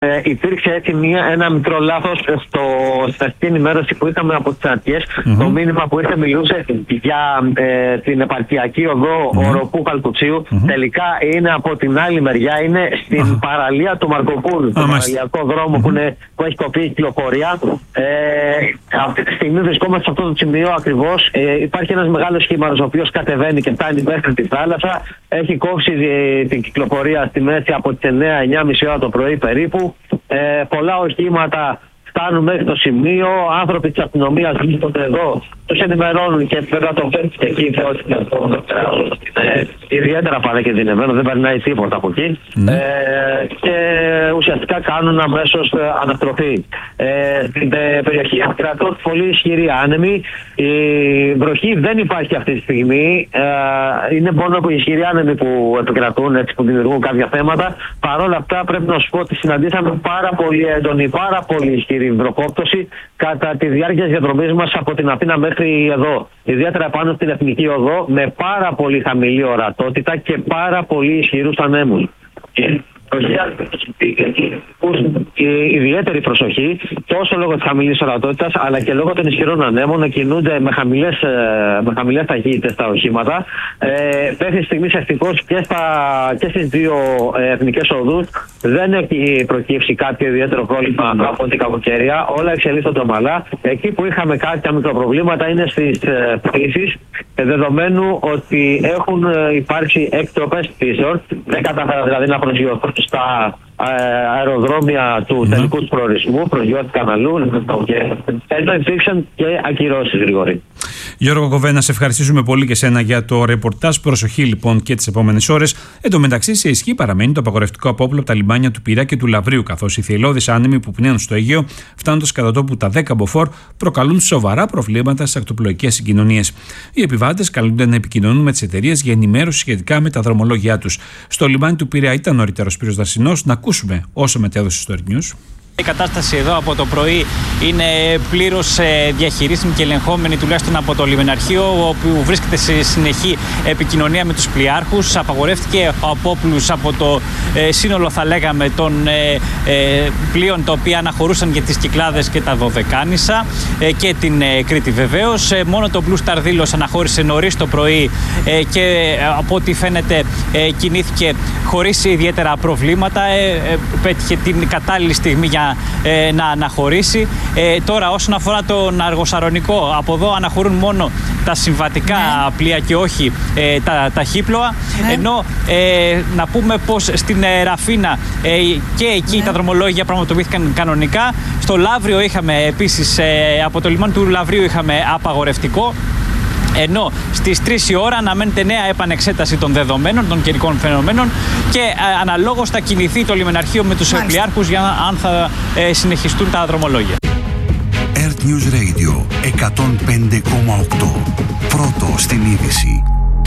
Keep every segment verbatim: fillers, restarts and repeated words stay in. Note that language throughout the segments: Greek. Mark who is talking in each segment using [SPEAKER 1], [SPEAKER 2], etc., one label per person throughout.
[SPEAKER 1] Ε, υπήρξε έτσι μια, ένα μικρό λάθος στο, στην αστική ενημέρωση που είχαμε από τις αρχές. Mm-hmm. Το μήνυμα που ήρθε μιλούσε για ε, την επαρχιακή οδό mm-hmm. Οροπού Καλκουτσίου. Mm-hmm. Τελικά είναι από την άλλη μεριά, είναι στην mm-hmm. παραλία του Μαρκοπούλου, mm-hmm. τον παραλιακό δρόμο mm-hmm. που, είναι, που έχει κοπεί η κυκλοφορία. Ε, αυτή τη στιγμή βρισκόμαστε σε αυτό το σημείο ακριβώς. Ε, υπάρχει ένας μεγάλος σχήμαρος ο οποίος κατεβαίνει και φτάνει μέχρι τη θάλασσα. Έχει κόψει ε, την κυκλοφορία στη μέση από τις εννιά εννιά και μισή ώρα το πρωί περίπου. Ε, πολλά οχήματα φτάνουν μέχρι το σημείο. Άνθρωποι της αστυνομίας βρίσκονται εδώ, τους ενημερώνουν και βέβαια το φέρνουν εκεί. Ε, ιδιαίτερα πάνε και δυναμένο, δεν περνάει τίποτα από εκεί. Mm. Ε, και ουσιαστικά κάνουν αμέσως αναστροφή. Ε, στην ε, περιοχή κρατούν πολύ ισχυροί άνεμοι. Η βροχή δεν υπάρχει αυτή τη στιγμή. Ε, είναι μόνο από οι ισχυροί άνεμοι που επικρατούν, έτσι, που δημιουργούν κάποια θέματα. Παρ' όλα αυτά πρέπει να σου πω ότι συναντήσαμε πάρα πολύ έντονη, πάρα πολύ ισχυρή βροχόπτωση κατά τη διάρκεια της διαδρομής μας από την Αθήνα μέχρι εδώ. Ιδιαίτερα πάνω στην Εθνική Οδό, με πάρα πολύ χαμηλή ορατότητα και πάρα πολύ ισχυρούς ανέμους. Ιδιαίτερη προσοχή τόσο λόγω της χαμηλής ορατότητας αλλά και λόγω των ισχυρών ανέμων να κινούνται με χαμηλές, με χαμηλές ταχύτητες τα οχήματα. Ε, Μέχρι στιγμής ευτυχώς και, και στις δύο εθνικές οδούς δεν έχει προκύψει κάποιο ιδιαίτερο πρόβλημα από την κακοκαιρία. Όλα εξελίσσονται ομαλά. Εκεί που είχαμε κάποια μικροπροβλήματα είναι στις πτήσεις, δεδομένου ότι έχουν υπάρξει εκτροπές πτήσεων. Δεν κατάφερα δηλαδή να προσγειωθούν στα αεροδρόμια του mm-hmm. τελικού του προορισμού, προσγειώθηκαν αλλού και εδώ υπήρξαν και ακυρώσεις, Γρηγόρη.
[SPEAKER 2] Γιώργο Κοβένα, σε ευχαριστήσουμε πολύ και σένα για το ρεπορτάζ. Προσοχή λοιπόν και τις επόμενες ώρες. Εν τω μεταξύ, σε ισχύ παραμένει το απαγορευτικό απόπλο από τα λιμάνια του Πειραιά και του Λαβρίου, καθώς οι θυελλώδεις άνεμοι που πνέουν στο Αιγαίο, φτάνοντας κατά τόπου τα δέκα μποφόρ, προκαλούν σοβαρά προβλήματα στις ακτοπλοϊκές συγκοινωνίες. Οι επιβάτες καλούνται να επικοινωνούν με τις εταιρείες για ενημέρωση σχετικά με τα δρομολόγια τους. Στο λιμάνι του Πειραιά ήταν νωρίτερα ο Σπύρος Δαρσινός. Να ακούσουμε όσο μετέδωσε στο Earth News.
[SPEAKER 3] Η κατάσταση εδώ από το πρωί είναι πλήρως διαχειρίσιμη και ελεγχόμενη, τουλάχιστον από το λιμεναρχείο, όπου βρίσκεται σε συνεχή επικοινωνία με τους πλοιάρχους. Απαγορεύτηκε ο απόπλους από το ε, σύνολο, θα λέγαμε, των ε, ε, πλοίων τα οποία αναχωρούσαν για τις Κυκλάδες και τα Δωδεκάνησα ε, και την ε, Κρήτη βεβαίως. Ε, μόνο το Blue Star Δήλος αναχώρησε νωρίς το πρωί ε, και ε, από ό,τι φαίνεται ε, κινήθηκε χωρίς ιδιαίτερα προβλήματα. Ε, ε, πέτυχε την κατάλληλη στιγμή για Ε, να αναχωρήσει. Ε, τώρα όσον αφορά τον Αργοσαρονικό, από εδώ αναχωρούν μόνο τα συμβατικά ναι. πλοία και όχι ε, τα ταχύπλοα. Ναι. Ενώ ε, να πούμε πως στην ε, Ραφίνα ε, και εκεί ναι. τα δρομολόγια πραγματοποιήθηκαν κανονικά. Στο Λαύριο είχαμε επίσης, ε, από το λιμάνι του Λαβρίου είχαμε απαγορευτικό. Ενώ στις τρεις η ώρα αναμένεται νέα επανεξέταση των δεδομένων, των καιρικών φαινομένων και ε, αναλόγως θα κινηθεί το λιμεναρχείο με τους πλοιάρχους για να, αν θα ε, συνεχιστούν τα δρομολόγια.
[SPEAKER 4] Earth News Radio εκατόν πέντε κόμμα οκτώ. Πρώτο στην είδηση.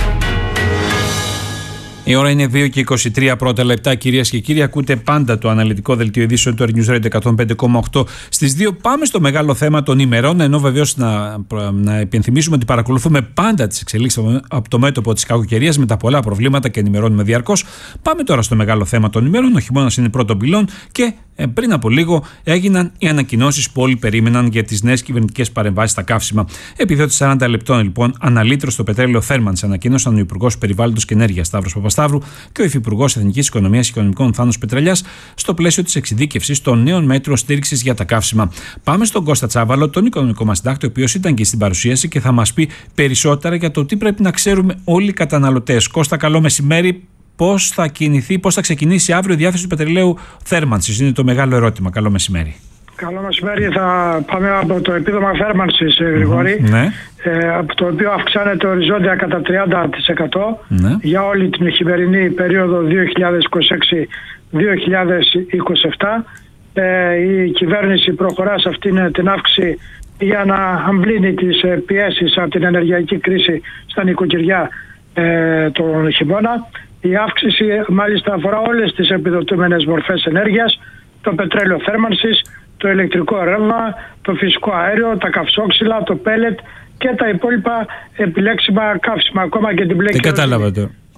[SPEAKER 2] Η ώρα είναι δύο και είκοσι τρία πρώτα λεπτά, κυρίες και κύριοι. Ακούτε πάντα το αναλυτικό δελτίο ειδήσεων του Earth News Radio εκατόν πέντε κόμμα οκτώ. Στις δύο πάμε στο μεγάλο θέμα των ημερών, ενώ βεβαίως να, να υπενθυμίσουμε ότι παρακολουθούμε πάντα τις εξελίξεις από το μέτωπο της κακοκαιρίας με τα πολλά προβλήματα και ενημερώνουμε διαρκώς. Πάμε τώρα στο μεγάλο θέμα των ημερών. Ο χειμώνας είναι πρώτο πυλών και ε, πριν από λίγο έγιναν οι ανακοινώσεις που όλοι περίμεναν για τις νέες κυβερνητικές παρεμβάσεις στα καύσιμα. Επιδότη σαράντα λεπτών, λοιπόν, αναλύτρο στο πετρέλαιο θέρμανσης, ανακοίνωσαν ο Υπουργός Περιβάλλοντος και Ενέργειας Σταύρος Παπασταύρου και ο Υφυπουργός Εθνικής Οικονομίας και Οικονομικών Θάνος Πετρελιάς στο πλαίσιο της εξειδίκευσης των νέων μέτρων στήριξης για τα καύσιμα. Πάμε στον Κώστα Τσάβαλο, τον οικονομικό μας συντάκτη, ο οποίος ήταν και στην παρουσίαση και θα μας πει περισσότερα για το τι πρέπει να ξέρουμε όλοι οι καταναλωτές. Κώστα, καλό μεσημέρι. Πώς θα κινηθεί, πώς θα ξεκινήσει αύριο η διάθεση του πετρελαίου θέρμανσης? Είναι το μεγάλο ερώτημα. Καλό μεσημέρι.
[SPEAKER 5] Καλό μεσημέρι. Θα πάμε από το επίδομα θέρμανσης, Γρηγόρη, mm-hmm, ναι. ε, από το οποίο αυξάνεται οριζόντια κατά τριάντα τοις εκατό ναι. για όλη την χειμερινή περίοδο δύο χιλιάδες είκοσι έξι δύο χιλιάδες είκοσι επτά. Ε, η κυβέρνηση προχωρά σε αυτήν την αύξηση για να αμπλύνει τις πιέσεις από την ενεργειακή κρίση στα νοικοκυριά ε, τον χειμώνα. Η αύξηση μάλιστα αφορά όλες τις επιδοτούμενες μορφές ενέργειας, το πετρέλαιο θέρμανσης, το ηλεκτρικό ρεύμα, το φυσικό αέριο, τα καυσόξυλα, το πέλετ και τα υπόλοιπα επιλέξιμα καύσιμα, ακόμα και την μπλε.
[SPEAKER 2] Δεν κατάλαβα το.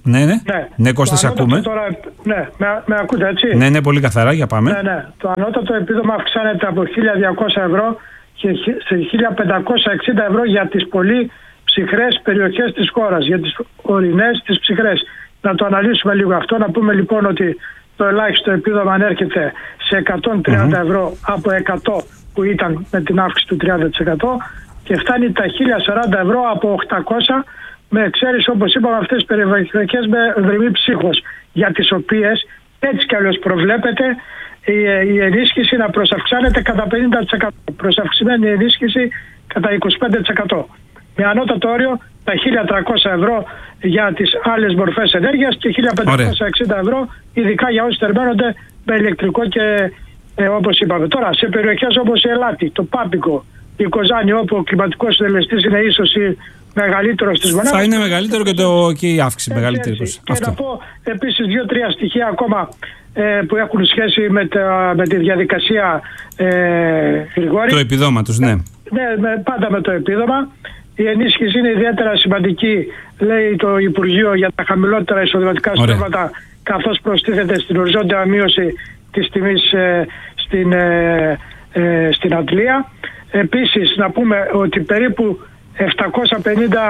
[SPEAKER 2] Ναι, ναι. Ναι, ναι Κώστα, σε ακούμε.
[SPEAKER 5] Τώρα, ναι, με, με ακούτε έτσι.
[SPEAKER 2] Ναι, ναι, πολύ καθαρά, για πάμε.
[SPEAKER 5] Ναι, ναι. Το ανώτατο επίδομα αυξάνεται από χίλια διακόσια ευρώ και σε χίλια πεντακόσια εξήντα ευρώ για τις πολύ ψυχρές περιοχές της χώρας, για τις ορεινές, τις ψυχρές. Να το αναλύσουμε λίγο αυτό, να πούμε λοιπόν ότι το ελάχιστο επίδομα ανέρχεται σε εκατόν τριάντα mm-hmm. ευρώ από εκατό που ήταν με την αύξηση του τριάντα τοις εκατό και φτάνει τα χίλια σαράντα ευρώ από οκτακόσια, με εξαίρεση όπως είπαμε αυτές τις περιοχές με ευρυμή ψύχος, για τις οποίες έτσι κι αλλιώς προβλέπεται η, η ενίσχυση να προσαυξάνεται κατά πενήντα τοις εκατό, προσαυξημένη ενίσχυση κατά είκοσι πέντε τοις εκατό. Με ανώτατο όριο τα χίλια τριακόσια ευρώ για τις άλλες μορφές ενέργειας και χίλια πεντακόσια εξήντα ευρώ ειδικά για όσοι θερμαίνονται με ηλεκτρικό και ε, όπως είπαμε. Τώρα σε περιοχές όπως η Ελάτη, το Πάπικο, η Κοζάνη, όπου ο κλιματικός συντελεστής είναι ίσως ή μεγαλύτερο στις μονάδες.
[SPEAKER 2] Θα είναι μεγαλύτερο και, το, και η αύξηση έτσι, μεγαλύτερη. Έτσι.
[SPEAKER 5] Και αυτό. Να πω επίσης δύο-τρία στοιχεία ακόμα ε, που έχουν σχέση με, τα, με τη διαδικασία ε, Γρηγόρη.
[SPEAKER 2] Το επιδόματος, ναι.
[SPEAKER 5] Ναι, με, πάντα με το επίδομα. Η ενίσχυση είναι ιδιαίτερα σημαντική, λέει το Υπουργείο, για τα χαμηλότερα εισοδηματικά στρώματα, καθώς προστίθεται στην οριζόντια μείωση της τιμής ε, στην, ε, ε, στην Αντλία. Επίσης, να πούμε ότι περίπου επτακόσιες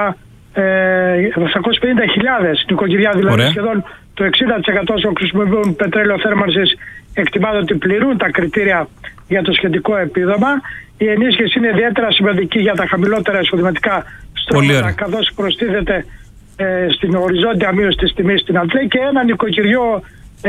[SPEAKER 5] πενήντα χιλιάδες νοικοκυριά, δηλαδή Ωραία. σχεδόν το εξήντα τοις εκατό όσων χρησιμοποιούν πετρέλαιο θέρμανσης, εκτιμάται ότι πληρούν τα κριτήρια για το σχετικό επίδομα. Η ενίσχυση είναι ιδιαίτερα σημαντική για τα χαμηλότερα εισοδηματικά στρώματα, καθώς προστίθεται ε, στην οριζόντια μείωση της τιμής στην Αντλία, και ένα νοικοκυριό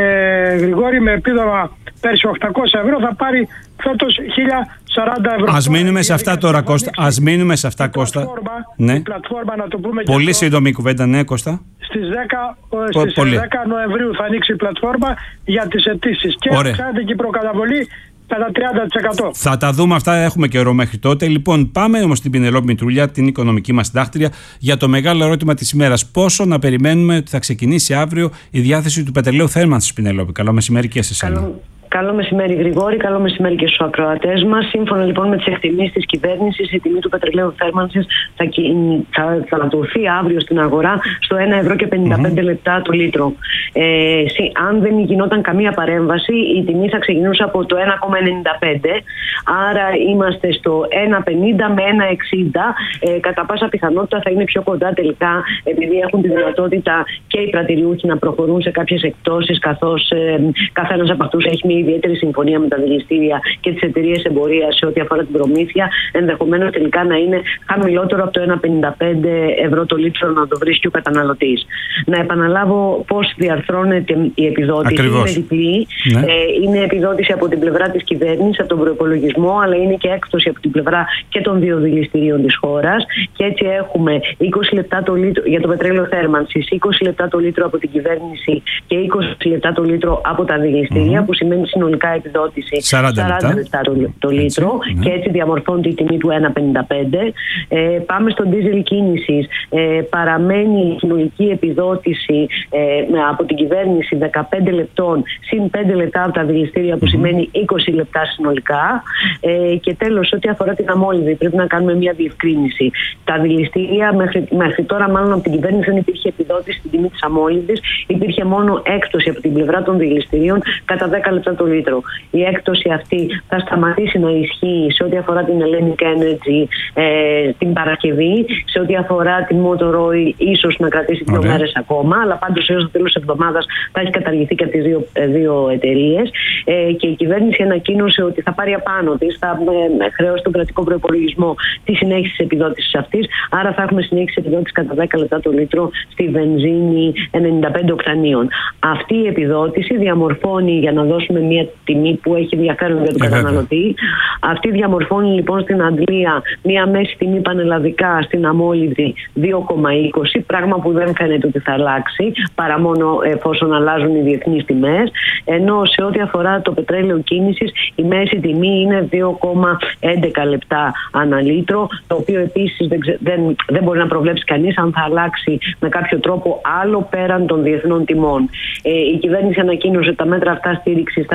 [SPEAKER 5] ε, Γρηγόρη με επίδομα πέρσι οκτακόσια ευρώ θα πάρει φέτος χίλια σαράντα ευρώ.
[SPEAKER 2] Ας μείνουμε σε αυτά τώρα, Κώστα. Ας μείνουμε σε αυτά, Κώστα.
[SPEAKER 5] Ναι. Η πλατφόρμα, να το πούμε.
[SPEAKER 2] Πολύ σύντομη κουβέντα, ναι, Κώστα.
[SPEAKER 5] Στις δέκα, στις δέκα Νοεμβρίου θα ανοίξει η πλατφόρμα για τις αιτήσεις. Και αυξάνεται και η προκαταβολή κατά τριάντα τοις εκατό.
[SPEAKER 2] Θα τα δούμε αυτά, έχουμε καιρό μέχρι τότε. Λοιπόν, πάμε όμως στην Πινελόπη Μητρούλια, την οικονομική μας συντάκτρια, για το μεγάλο ερώτημα της ημέρας. Πόσο να περιμένουμε ότι θα ξεκινήσει αύριο η διάθεση του πετρελαίου θέρμανσης, Πινελόπη? Καλό μεσημέρι και σε εσένα.
[SPEAKER 6] Καλό, καλό μεσημέρι, Γρηγόρη. Καλό μεσημέρι και στους ακροατές μας. Σύμφωνα λοιπόν με τις εκτιμήσεις της κυβέρνησης, η τιμή του πετρελαίου θέρμανσης θα, θα, θα ανατολθεί αύριο στην αγορά στο ένα ευρώ και πενήντα πέντε mm-hmm. λεπτά το λίτρο. Ε, αν δεν γινόταν καμία παρέμβαση, η τιμή θα ξεκινούσε από το ένα κόμμα ενενήντα πέντε. Άρα είμαστε στο ένα πενήντα με ένα εξήντα. Ε, κατά πάσα πιθανότητα θα είναι πιο κοντά τελικά, επειδή έχουν τη δυνατότητα και οι πρατηριούχοι να προχωρούν σε κάποιες εκτόσεις, καθώς ε, καθένας από αυτούς έχει μια ιδιαίτερη συμφωνία με τα δηληστήρια και τις εταιρείες εμπορίας σε ό,τι αφορά την προμήθεια. Ενδεχομένως τελικά να είναι χαμηλότερο από το ένα πενήντα πέντε ευρώ το λίτρο να το βρίσκει ο καταναλωτής. Να επαναλάβω πώς διαρθρώνεται η επιδότηση.
[SPEAKER 2] Ακριβώς.
[SPEAKER 6] Είναι διπλή. Ναι. Ε, είναι επιδότηση από την πλευρά της κυβέρνησης, από τον προϋπολογισμό, αλλά είναι και έκπτωση από την πλευρά και των δύο δηληστηρίων της χώρας. Και έτσι έχουμε είκοσι λεπτά το λίτρο για το πετρέλαιο θέρμανσης, είκοσι λεπτά το λίτρο από την κυβέρνηση και είκοσι λεπτά το λίτρο από τα δηληστήρια, mm-hmm. που σημαίνει συνολικά επιδότηση σαράντα λεπτά το, το λίτρο, έτσι, ναι. Και έτσι διαμορφώνεται η τιμή του ένα πενήντα πέντε. Ε, πάμε στο ντίζελ κίνησης. Ε, παραμένει η συνολική επιδότηση ε, από την κυβέρνηση δεκαπέντε λεπτών συν πέντε λεπτά από τα δηληστήρια, που mm-hmm. σημαίνει είκοσι λεπτά συνολικά. Ε, και τέλος, ό,τι αφορά την αμόλυδη, πρέπει να κάνουμε μια διευκρίνηση. Τα δηληστήρια μέχρι, μέχρι τώρα, μάλλον από την κυβέρνηση, δεν υπήρχε επιδότηση στην τιμή της αμόλυδης, υπήρχε μόνο έκπτωση από την πλευρά των δηληστηρίων κατά δέκα λεπτά το λίτρο. Η έκπτωση αυτή θα σταματήσει να ισχύει σε ό,τι αφορά την Hellenic Energy ε, την Παρασκευή, σε ό,τι αφορά την Motor Oil ίσως να κρατήσει δύο okay. μέρες ακόμα, αλλά πάντως έως το τέλος της εβδομάδας θα έχει καταργηθεί και από τις δύο, δύο εταιρείες. Ε, και η κυβέρνηση ανακοίνωσε ότι θα πάρει απάνω της, θα ε, χρεώσει τον κρατικό προϋπολογισμό τη συνέχιση της επιδότησης αυτής. Άρα θα έχουμε συνέχιση επιδότηση κατά δέκα λεπτά το λίτρο στη βενζίνη ενενήντα πέντε οκτανίων. Αυτή η επιδότηση διαμορφώνει, για να δώσουμε μια τιμή που έχει ενδιαφέρον για τον καταναλωτή, αυτή διαμορφώνει λοιπόν στην Αντλία μια μέση τιμή πανελλαδικά στην αμόλυδη δύο κόμμα είκοσι, πράγμα που δεν φαίνεται ότι θα αλλάξει παρά μόνο εφόσον αλλάζουν οι διεθνείς τιμές, ενώ σε ό,τι αφορά το πετρέλαιο κίνησης η μέση τιμή είναι δύο κόμμα έντεκα λεπτά ανά λίτρο, το οποίο επίσης δεν, δεν, δεν μπορεί να προβλέψει κανείς αν θα αλλάξει με κάποιο τρόπο άλλο πέραν των διεθνών τιμών. Ε, η κυβέρνηση ανακοίνωσε ότι τα μέτρα αυτά στήριξης θα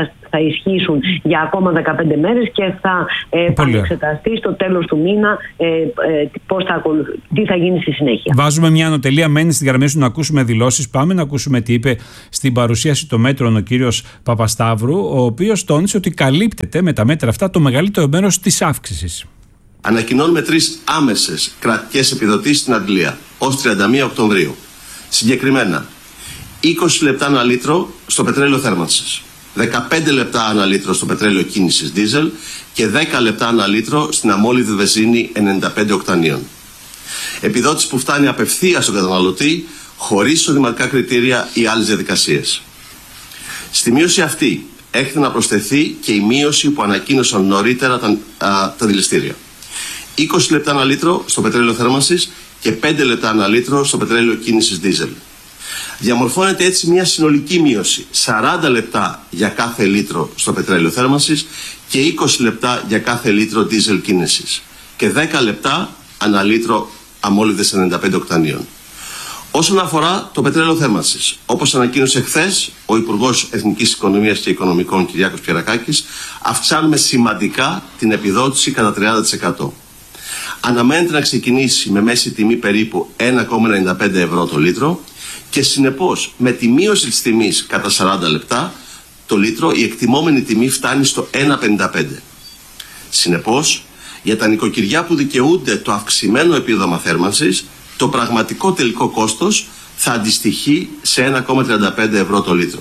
[SPEAKER 6] θα, θα ισχύσουν για ακόμα δεκαπέντε μέρες και θα ε, επανεξεταστεί στο τέλος του μήνα ε, ε, πώς θα ακολουθ... τι θα γίνει στη συνέχεια.
[SPEAKER 2] Βάζουμε μια ανωτελεία, μένει στην γραμμή σου να ακούσουμε δηλώσεις. Πάμε να ακούσουμε τι είπε στην παρουσίαση των μέτρων ο κύριος Παπασταύρου, ο οποίος τόνισε ότι καλύπτεται με τα μέτρα αυτά το μεγαλύτερο μέρος της αύξησης.
[SPEAKER 7] Ανακοινώνουμε τρεις άμεσες κρατικές επιδοτήσεις στην Αγγλία ως τριάντα μία Οκτωβρίου. Συγκεκριμένα, είκοσι λεπτά ανά λίτρο στο πετρέλαιο θέρμανσης, δεκαπέντε λεπτά ανά λίτρο στο πετρέλαιο κίνησης δίζελ και δέκα λεπτά ανά λίτρο στην αμόλυδη βενζίνη ενενήντα πέντε οκτανίων. Επιδότηση που φτάνει απευθείας στον καταναλωτή, χωρίς εισοδηματικά κριτήρια ή άλλες διαδικασίες. Στη μείωση αυτή έρχεται να προσθεθεί και η μείωση που ανακοίνωσαν νωρίτερα τα, α, τα δηληστήρια. είκοσι λεπτά ανά λίτρο στο πετρέλαιο θέρμανσης και πέντε λεπτά ανά λίτρο στο πετρέλαιο κίνησης δίζελ. Διαμορφώνεται έτσι μια συνολική μείωση σαράντα λεπτά για κάθε λίτρο στο πετρέλαιο θέρμανσης και είκοσι λεπτά για κάθε λίτρο δίζελ κίνησης και δέκα λεπτά ανά λίτρο αμόλυδες ενενήντα πέντε οκτανίων. Όσον αφορά το πετρέλαιο θέρμανσης, όπως ανακοίνωσε χθες ο Υπουργός Εθνικής Οικονομίας και Οικονομικών Κυριάκος Πιερακάκης, αυξάνουμε σημαντικά την επιδότηση κατά τριάντα τοις εκατό. Αναμένεται να ξεκινήσει με μέση τιμή περίπου ένα κόμμα ενενήντα πέντε ευρώ το λίτρο και συνεπώς με τη μείωση της τιμής κατά σαράντα λεπτά το λίτρο η εκτιμόμενη τιμή φτάνει στο ένα κόμμα πενήντα πέντε. Συνεπώς, για τα νοικοκυριά που δικαιούνται το αυξημένο επίδομα θέρμανσης, το πραγματικό τελικό κόστος θα αντιστοιχεί σε ένα κόμμα τριάντα πέντε ευρώ το λίτρο.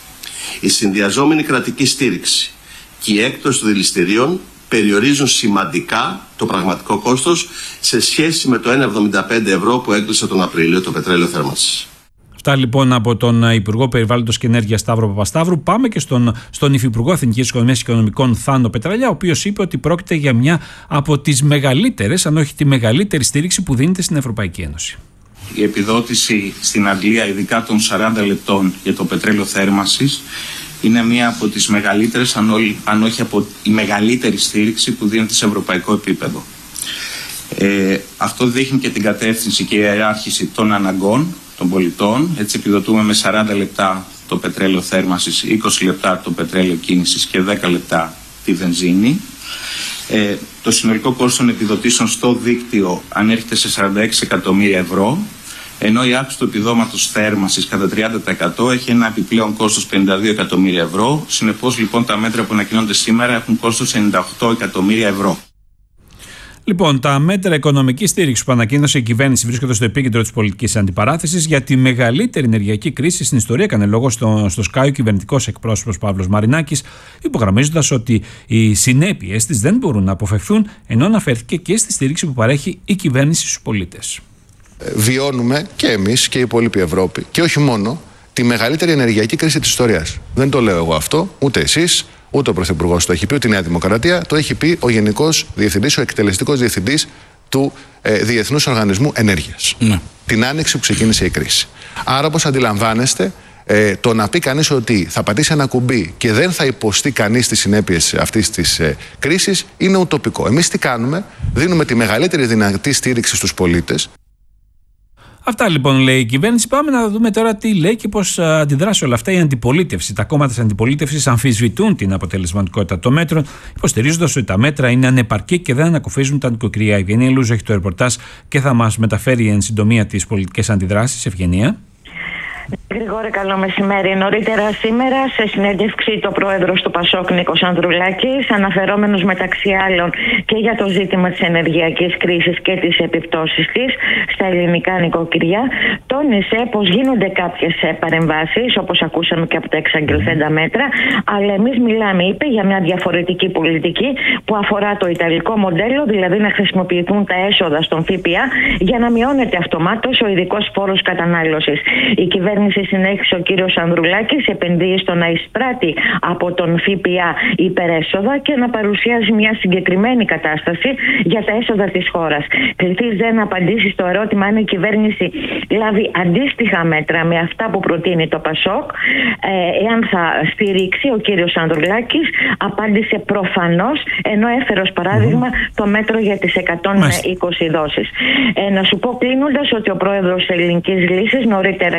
[SPEAKER 7] Η συνδυαζόμενη κρατική στήριξη και η έκπτωση των δηληστηρίων περιορίζουν σημαντικά το πραγματικό κόστος σε σχέση με το ένα κόμμα εβδομήντα πέντε ευρώ που έκλεισε τον Απρίλιο το πετρέλαιο θέρμανσης.
[SPEAKER 2] Αυτά λοιπόν από τον Υπουργό Περιβάλλοντος και Ενέργειας Σταύρο Παπασταύρου. Πάμε και στον, στον Υφυπουργό Εθνικής Οικονομίας και Οικονομικών Θάνο Πετραλιά, ο οποίος είπε ότι πρόκειται για μια από τις μεγαλύτερες, αν όχι τη μεγαλύτερη στήριξη που δίνεται στην Ευρωπαϊκή Ένωση.
[SPEAKER 8] Η επιδότηση στην Αγγλία, ειδικά των σαράντα λεπτών για το πετρέλαιο θέρμανσης, είναι μία από τις μεγαλύτερες, αν, όλη, αν όχι από η μεγαλύτερη στήριξη που δίνεται σε ευρωπαϊκό επίπεδο. Ε, αυτό δείχνει και την κατεύθυνση και η ιεράρχηση των αναγκών των πολιτών. Έτσι επιδοτούμε με σαράντα λεπτά το πετρέλαιο θέρμανσης, είκοσι λεπτά το πετρέλαιο κίνησης και δέκα λεπτά τη βενζίνη. Ε, το συνολικό κόστος των επιδοτήσεων στο δίκτυο ανέρχεται σε σαράντα έξι εκατομμύρια ευρώ, ενώ η αύξηση του επιδόματος θέρμανσης κατά τριάντα τοις εκατό έχει ένα επιπλέον κόστος πενήντα δύο εκατομμύρια ευρώ. Συνεπώς λοιπόν τα μέτρα που ανακοινώνται σήμερα έχουν κόστος ενενήντα οκτώ εκατομμύρια ευρώ.
[SPEAKER 2] Λοιπόν, τα μέτρα οικονομικής στήριξης που ανακοίνωσε η κυβέρνηση βρίσκονται στο επίκεντρο της πολιτικής αντιπαράθεσης για τη μεγαλύτερη ενεργειακή κρίση στην ιστορία. Έκανε λόγο στο, στο Sky ο κυβερνητικός εκπρόσωπος Παύλος Μαρινάκης, υπογραμμίζοντας ότι οι συνέπειες της δεν μπορούν να αποφευθούν, ενώ αναφέρθηκε και στη στήριξη που παρέχει η κυβέρνηση στους πολίτες.
[SPEAKER 9] Βιώνουμε και εμείς και η υπόλοιπη Ευρώπη, και όχι μόνο, τη μεγαλύτερη ενεργειακή κρίση της ιστορίας. Δεν το λέω εγώ αυτό, ούτε εσείς. Ούτε ο Πρωθυπουργός το έχει πει, ούτε η Νέα Δημοκρατία. Το έχει πει ο Γενικός Διευθυντής, ο εκτελεστικός διευθυντής του ε, Διεθνούς Οργανισμού Ενέργειας. Ναι. Την άνοιξη που ξεκίνησε η κρίση. Άρα, όπως αντιλαμβάνεστε, ε, το να πει κανείς ότι θα πατήσει ένα κουμπί και δεν θα υποστεί κανείς τις συνέπειες αυτής της ε, κρίσης είναι ουτοπικό. Εμείς τι κάνουμε? Δίνουμε τη μεγαλύτερη δυνατή στήριξη στους πολίτες.
[SPEAKER 2] Αυτά λοιπόν λέει η κυβέρνηση. Πάμε να δούμε τώρα τι λέει και πώς αντιδράσει όλα αυτά η αντιπολίτευση. Τα κόμματα της αντιπολίτευσης αμφισβητούν την αποτελεσματικότητα των μέτρων, υποστηρίζοντας ότι τα μέτρα είναι ανεπαρκή και δεν ανακουφίζουν τα νοικοκυριά. Η Ευγενία Λούζο έχει το ρεπορτάζ και θα μας μεταφέρει εν συντομία τις πολιτικές αντιδράσεις. Ευγενία.
[SPEAKER 10] Γρηγόρη, καλό μεσημέρι. Νωρίτερα σήμερα, σε συνέντευξη, το πρόεδρος του Πασόκ, Νίκος Ανδρουλάκης, αναφερόμενος μεταξύ άλλων και για το ζήτημα της ενεργειακής κρίσης και τις επιπτώσεις της στα ελληνικά νοικοκυριά, τόνισε πως γίνονται κάποιες παρεμβάσεις, όπως ακούσαμε και από τα εξαγγελθέντα μέτρα, αλλά εμείς μιλάμε, είπε, για μια διαφορετική πολιτική που αφορά το ιταλικό μοντέλο, δηλαδή να χρησιμοποιηθούν τα έσοδα στον ΦΠΑ για να μειώνεται αυτομάτως ο ειδικός φόρος κατανάλωσης. Η κυβέρνηση, συνέχισε ο κύριος Ανδρουλάκης, επενδύει στο να εισπράττει από τον ΦΠΑ υπερέσοδα και να παρουσιάζει μια συγκεκριμένη κατάσταση για τα έσοδα της χώρας. Κληθείς δε να απαντήσει στο ερώτημα αν η κυβέρνηση λάβει αντίστοιχα μέτρα με αυτά που προτείνει το Πασόκ, ε, εάν θα στηρίξει, ο κύριος Ανδρουλάκης απάντησε προφανώς, ενώ έφερε ως παράδειγμα mm-hmm. το μέτρο για τις εκατόν είκοσι δόσεις. Ε, να σου πω κλείνοντας ότι ο πρόεδρος της Ελληνικής Λύσης, νωρίτερα και αυτός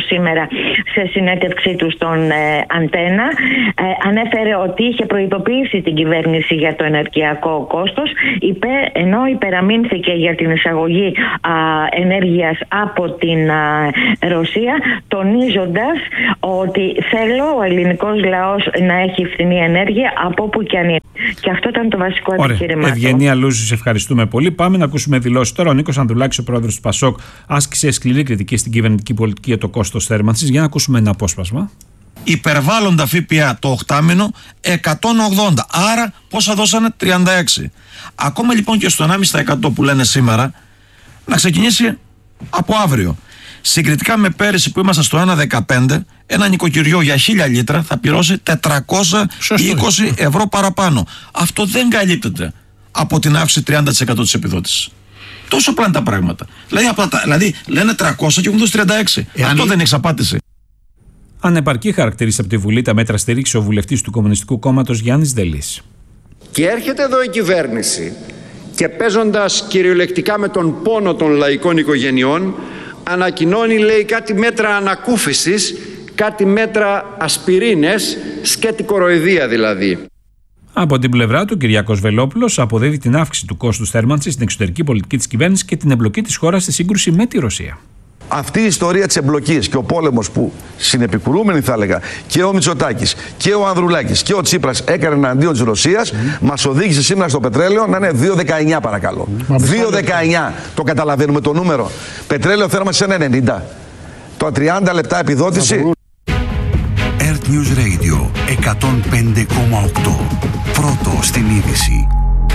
[SPEAKER 10] σήμερα σε συνέντευξή του στον ε, Αντένα. Ε, ανέφερε ότι είχε προειδοποιήσει την κυβέρνηση για το ενεργειακό κόστος, υπέ, ενώ υπεραμείνθηκε για την εισαγωγή α, ενέργειας από την α, Ρωσία, τονίζοντας ότι θέλω ο ελληνικός λαός να έχει φθηνή ενέργεια από όπου και αν είναι. Και αυτό ήταν το βασικό επιχείρημα.
[SPEAKER 2] Ευγενία Λούζη, σε ευχαριστούμε πολύ. Πάμε να ακούσουμε δηλώσεις τώρα. Ο Νίκος Ανδρουλάκης, ο πρόεδρος του ΠΑΣΟΚ, άσκησε σκληρή κριτική στην κυβερνητική πολιτική για το κόστος θέρμανσης. Για να ακούσουμε ένα απόσπασμα.
[SPEAKER 11] Υπερβάλλοντα ΦΠΑ το οκτάμηνο εκατόν ογδόντα. Άρα πόσα δώσανε? τριάντα έξι. Ακόμα λοιπόν και στο ενάμιση τοις εκατό που λένε σήμερα, να ξεκινήσει από αύριο. Συγκριτικά με πέρυσι που ήμασταν στο ένα κόμμα δεκαπέντε, ένα νοικοκυριό για χίλια λίτρα θα πληρώσει τετρακόσια είκοσι ευρώ παραπάνω. Αυτό δεν καλύπτεται από την αύξηση τριάντα τοις εκατό της επιδότησης. Τόσο απλά είναι τα πράγματα. Δηλαδή, δηλαδή λένε τριακόσια και έχουν δώσει τριάντα έξι. Εάν... Αυτό δεν είναι εξαπάτηση.
[SPEAKER 2] Ανεπαρκή χαρακτήρισε από τη Βουλή τα μέτρα στήριξη ο βουλευτής του Κομμουνιστικού Κόμματος Γιάννης Δελής.
[SPEAKER 12] Και έρχεται εδώ η κυβέρνηση και παίζοντας κυριολεκτικά με τον πόνο των λαϊκών οικογενειών, ανακοινώνει, λέει, κάτι μέτρα ανακούφισης, κάτι μέτρα ασπιρίνες, σκέτη κοροϊδία δηλαδή.
[SPEAKER 2] Από την πλευρά του, Κυριάκος Βελόπουλος αποδίδει την αύξηση του κόστους θέρμανσης στην εξωτερική πολιτική της κυβέρνησης και την εμπλοκή της χώρας στη σύγκρουση με τη Ρωσία.
[SPEAKER 13] Αυτή η ιστορία της εμπλοκής και ο πόλεμος που συνεπικουρούμενοι, θα έλεγα, και ο Μητσοτάκης και ο Ανδρουλάκης και ο Τσίπρας έκαναν εναντίον της Ρωσίας, mm. μας οδήγησε σήμερα στο πετρέλαιο να είναι δύο δεκαεννιά, παρακαλώ. Mm. δύο δεκαεννιά, το καταλαβαίνουμε το νούμερο. Πετρέλαιο θέρμανση ένα ενενήντα. Το τριάντα λεπτά επιδότηση.
[SPEAKER 4] Earth News Radio εκατόν πέντε κόμμα οκτώ. Πρώτο στην είδηση.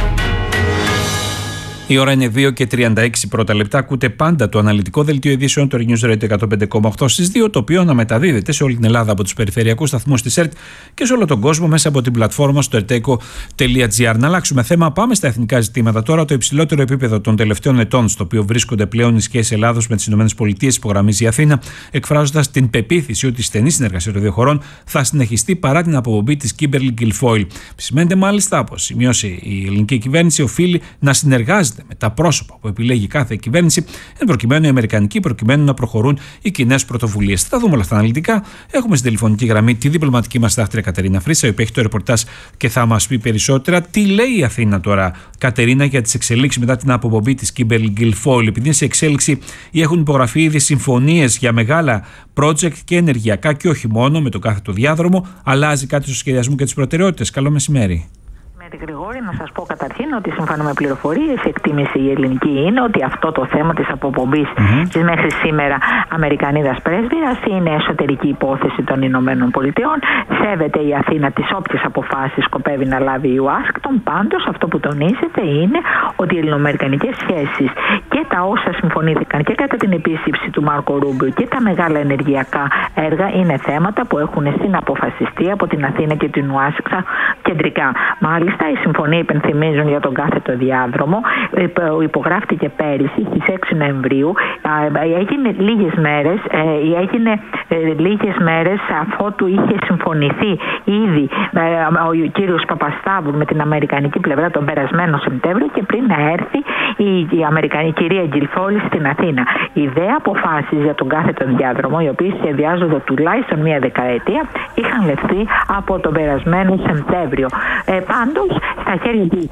[SPEAKER 2] Η ώρα είναι δύο και τριάντα έξι πρώτα λεπτά. Ακούτε πάντα το αναλυτικό δελτίο ειδήσεων του Earth News Radio εκατόν πέντε κόμμα οκτώ στις δύο, το οποίο αναμεταδίδεται σε όλη την Ελλάδα από τους περιφερειακούς σταθμούς της ΕΡΤ και σε όλο τον κόσμο μέσα από την πλατφόρμα στο ερτέικο τελεία τζι άρ. Να αλλάξουμε θέμα, πάμε στα εθνικά ζητήματα τώρα. Το υψηλότερο επίπεδο των τελευταίων ετών, στο οποίο βρίσκονται πλέον οι σχέσεις Ελλάδος με τις ΗΠΑ, υπογραμμίζει η Αθήνα, εκφράζοντας την πεποίθηση ότι η στενή συνεργασία των δύο χωρών θα συνεχιστεί παρά την αποπομπή της Κίμπερλι Γκιλφόιλ. Σημαίνεται μάλιστα πως σημειώσει η ελληνική κυβέρνηση οφείλει να συνεργάζεται με τα πρόσωπα που επιλέγει κάθε κυβέρνηση, εν προκειμένου οι Αμερικανικοί, προκειμένου να προχωρούν οι κοινές πρωτοβουλίες. Θα τα δούμε όλα αυτά αναλυτικά. Έχουμε στην τηλεφωνική γραμμή τη διπλωματική μας δάχτρια Κατερίνα Φρύσα, η οποία έχει το ρεπορτάζ και θα μας πει περισσότερα. Τι λέει η Αθήνα τώρα, Κατερίνα, για τις εξελίξεις μετά την αποπομπή της Κίμπερλι Γκιλφόιλ? Επειδή είναι σε εξέλιξη ή έχουν υπογραφεί ήδη συμφωνίες για μεγάλα project και ενεργειακά και όχι μόνο με το κάθετο διάδρομο, αλλάζει κάτι στο σχεδιασμό και τις προτεραιότητες? Καλό μεσημέρι.
[SPEAKER 14] Γρηγόρη, να σας πω καταρχήν ότι σύμφωνα με πληροφορίες, η εκτίμηση η ελληνική είναι ότι αυτό το θέμα της αποπομπής mm-hmm. της μέχρι σήμερα Αμερικανίδας πρέσβυρας είναι εσωτερική υπόθεση των Ηνωμένων Πολιτειών. Σέβεται η Αθήνα τις όποιες αποφάσεις σκοπεύει να λάβει η Ουάσιγκτον. Πάντως, αυτό που τονίζεται είναι ότι οι ελληνοαμερικανικές σχέσεις και τα όσα συμφωνήθηκαν και κατά την επίσκεψη του Μάρκο Ρούμπιο και τα μεγάλα ενεργειακά έργα είναι θέματα που έχουν συναποφασιστεί από την Αθήνα και την Ουάσιγκτον κεντρικά. Μάλιστα, οι συμφωνίες υπενθυμίζουν για τον κάθετο διάδρομο. Υπογράφτηκε πέρυσι στις έξι Νοεμβρίου. Έγινε λίγες μέρες, έγινε λίγες μέρες αφότου είχε συμφωνηθεί ήδη ο κύριος Παπασταύρου με την αμερικανική πλευρά τον περασμένο Σεπτέμβριο και πριν να έρθει η, η, Αμερικανική, η κυρία Γκιλφόιλ στην Αθήνα. Οι δε αποφάσεις για τον κάθετο διάδρομο, οι οποίες σχεδιάζονται τουλάχιστον μία δεκαετία, είχαν λεφθεί από τον περασμένο Σεπτέμβριο. Ε, πάντως, στα χέρια της,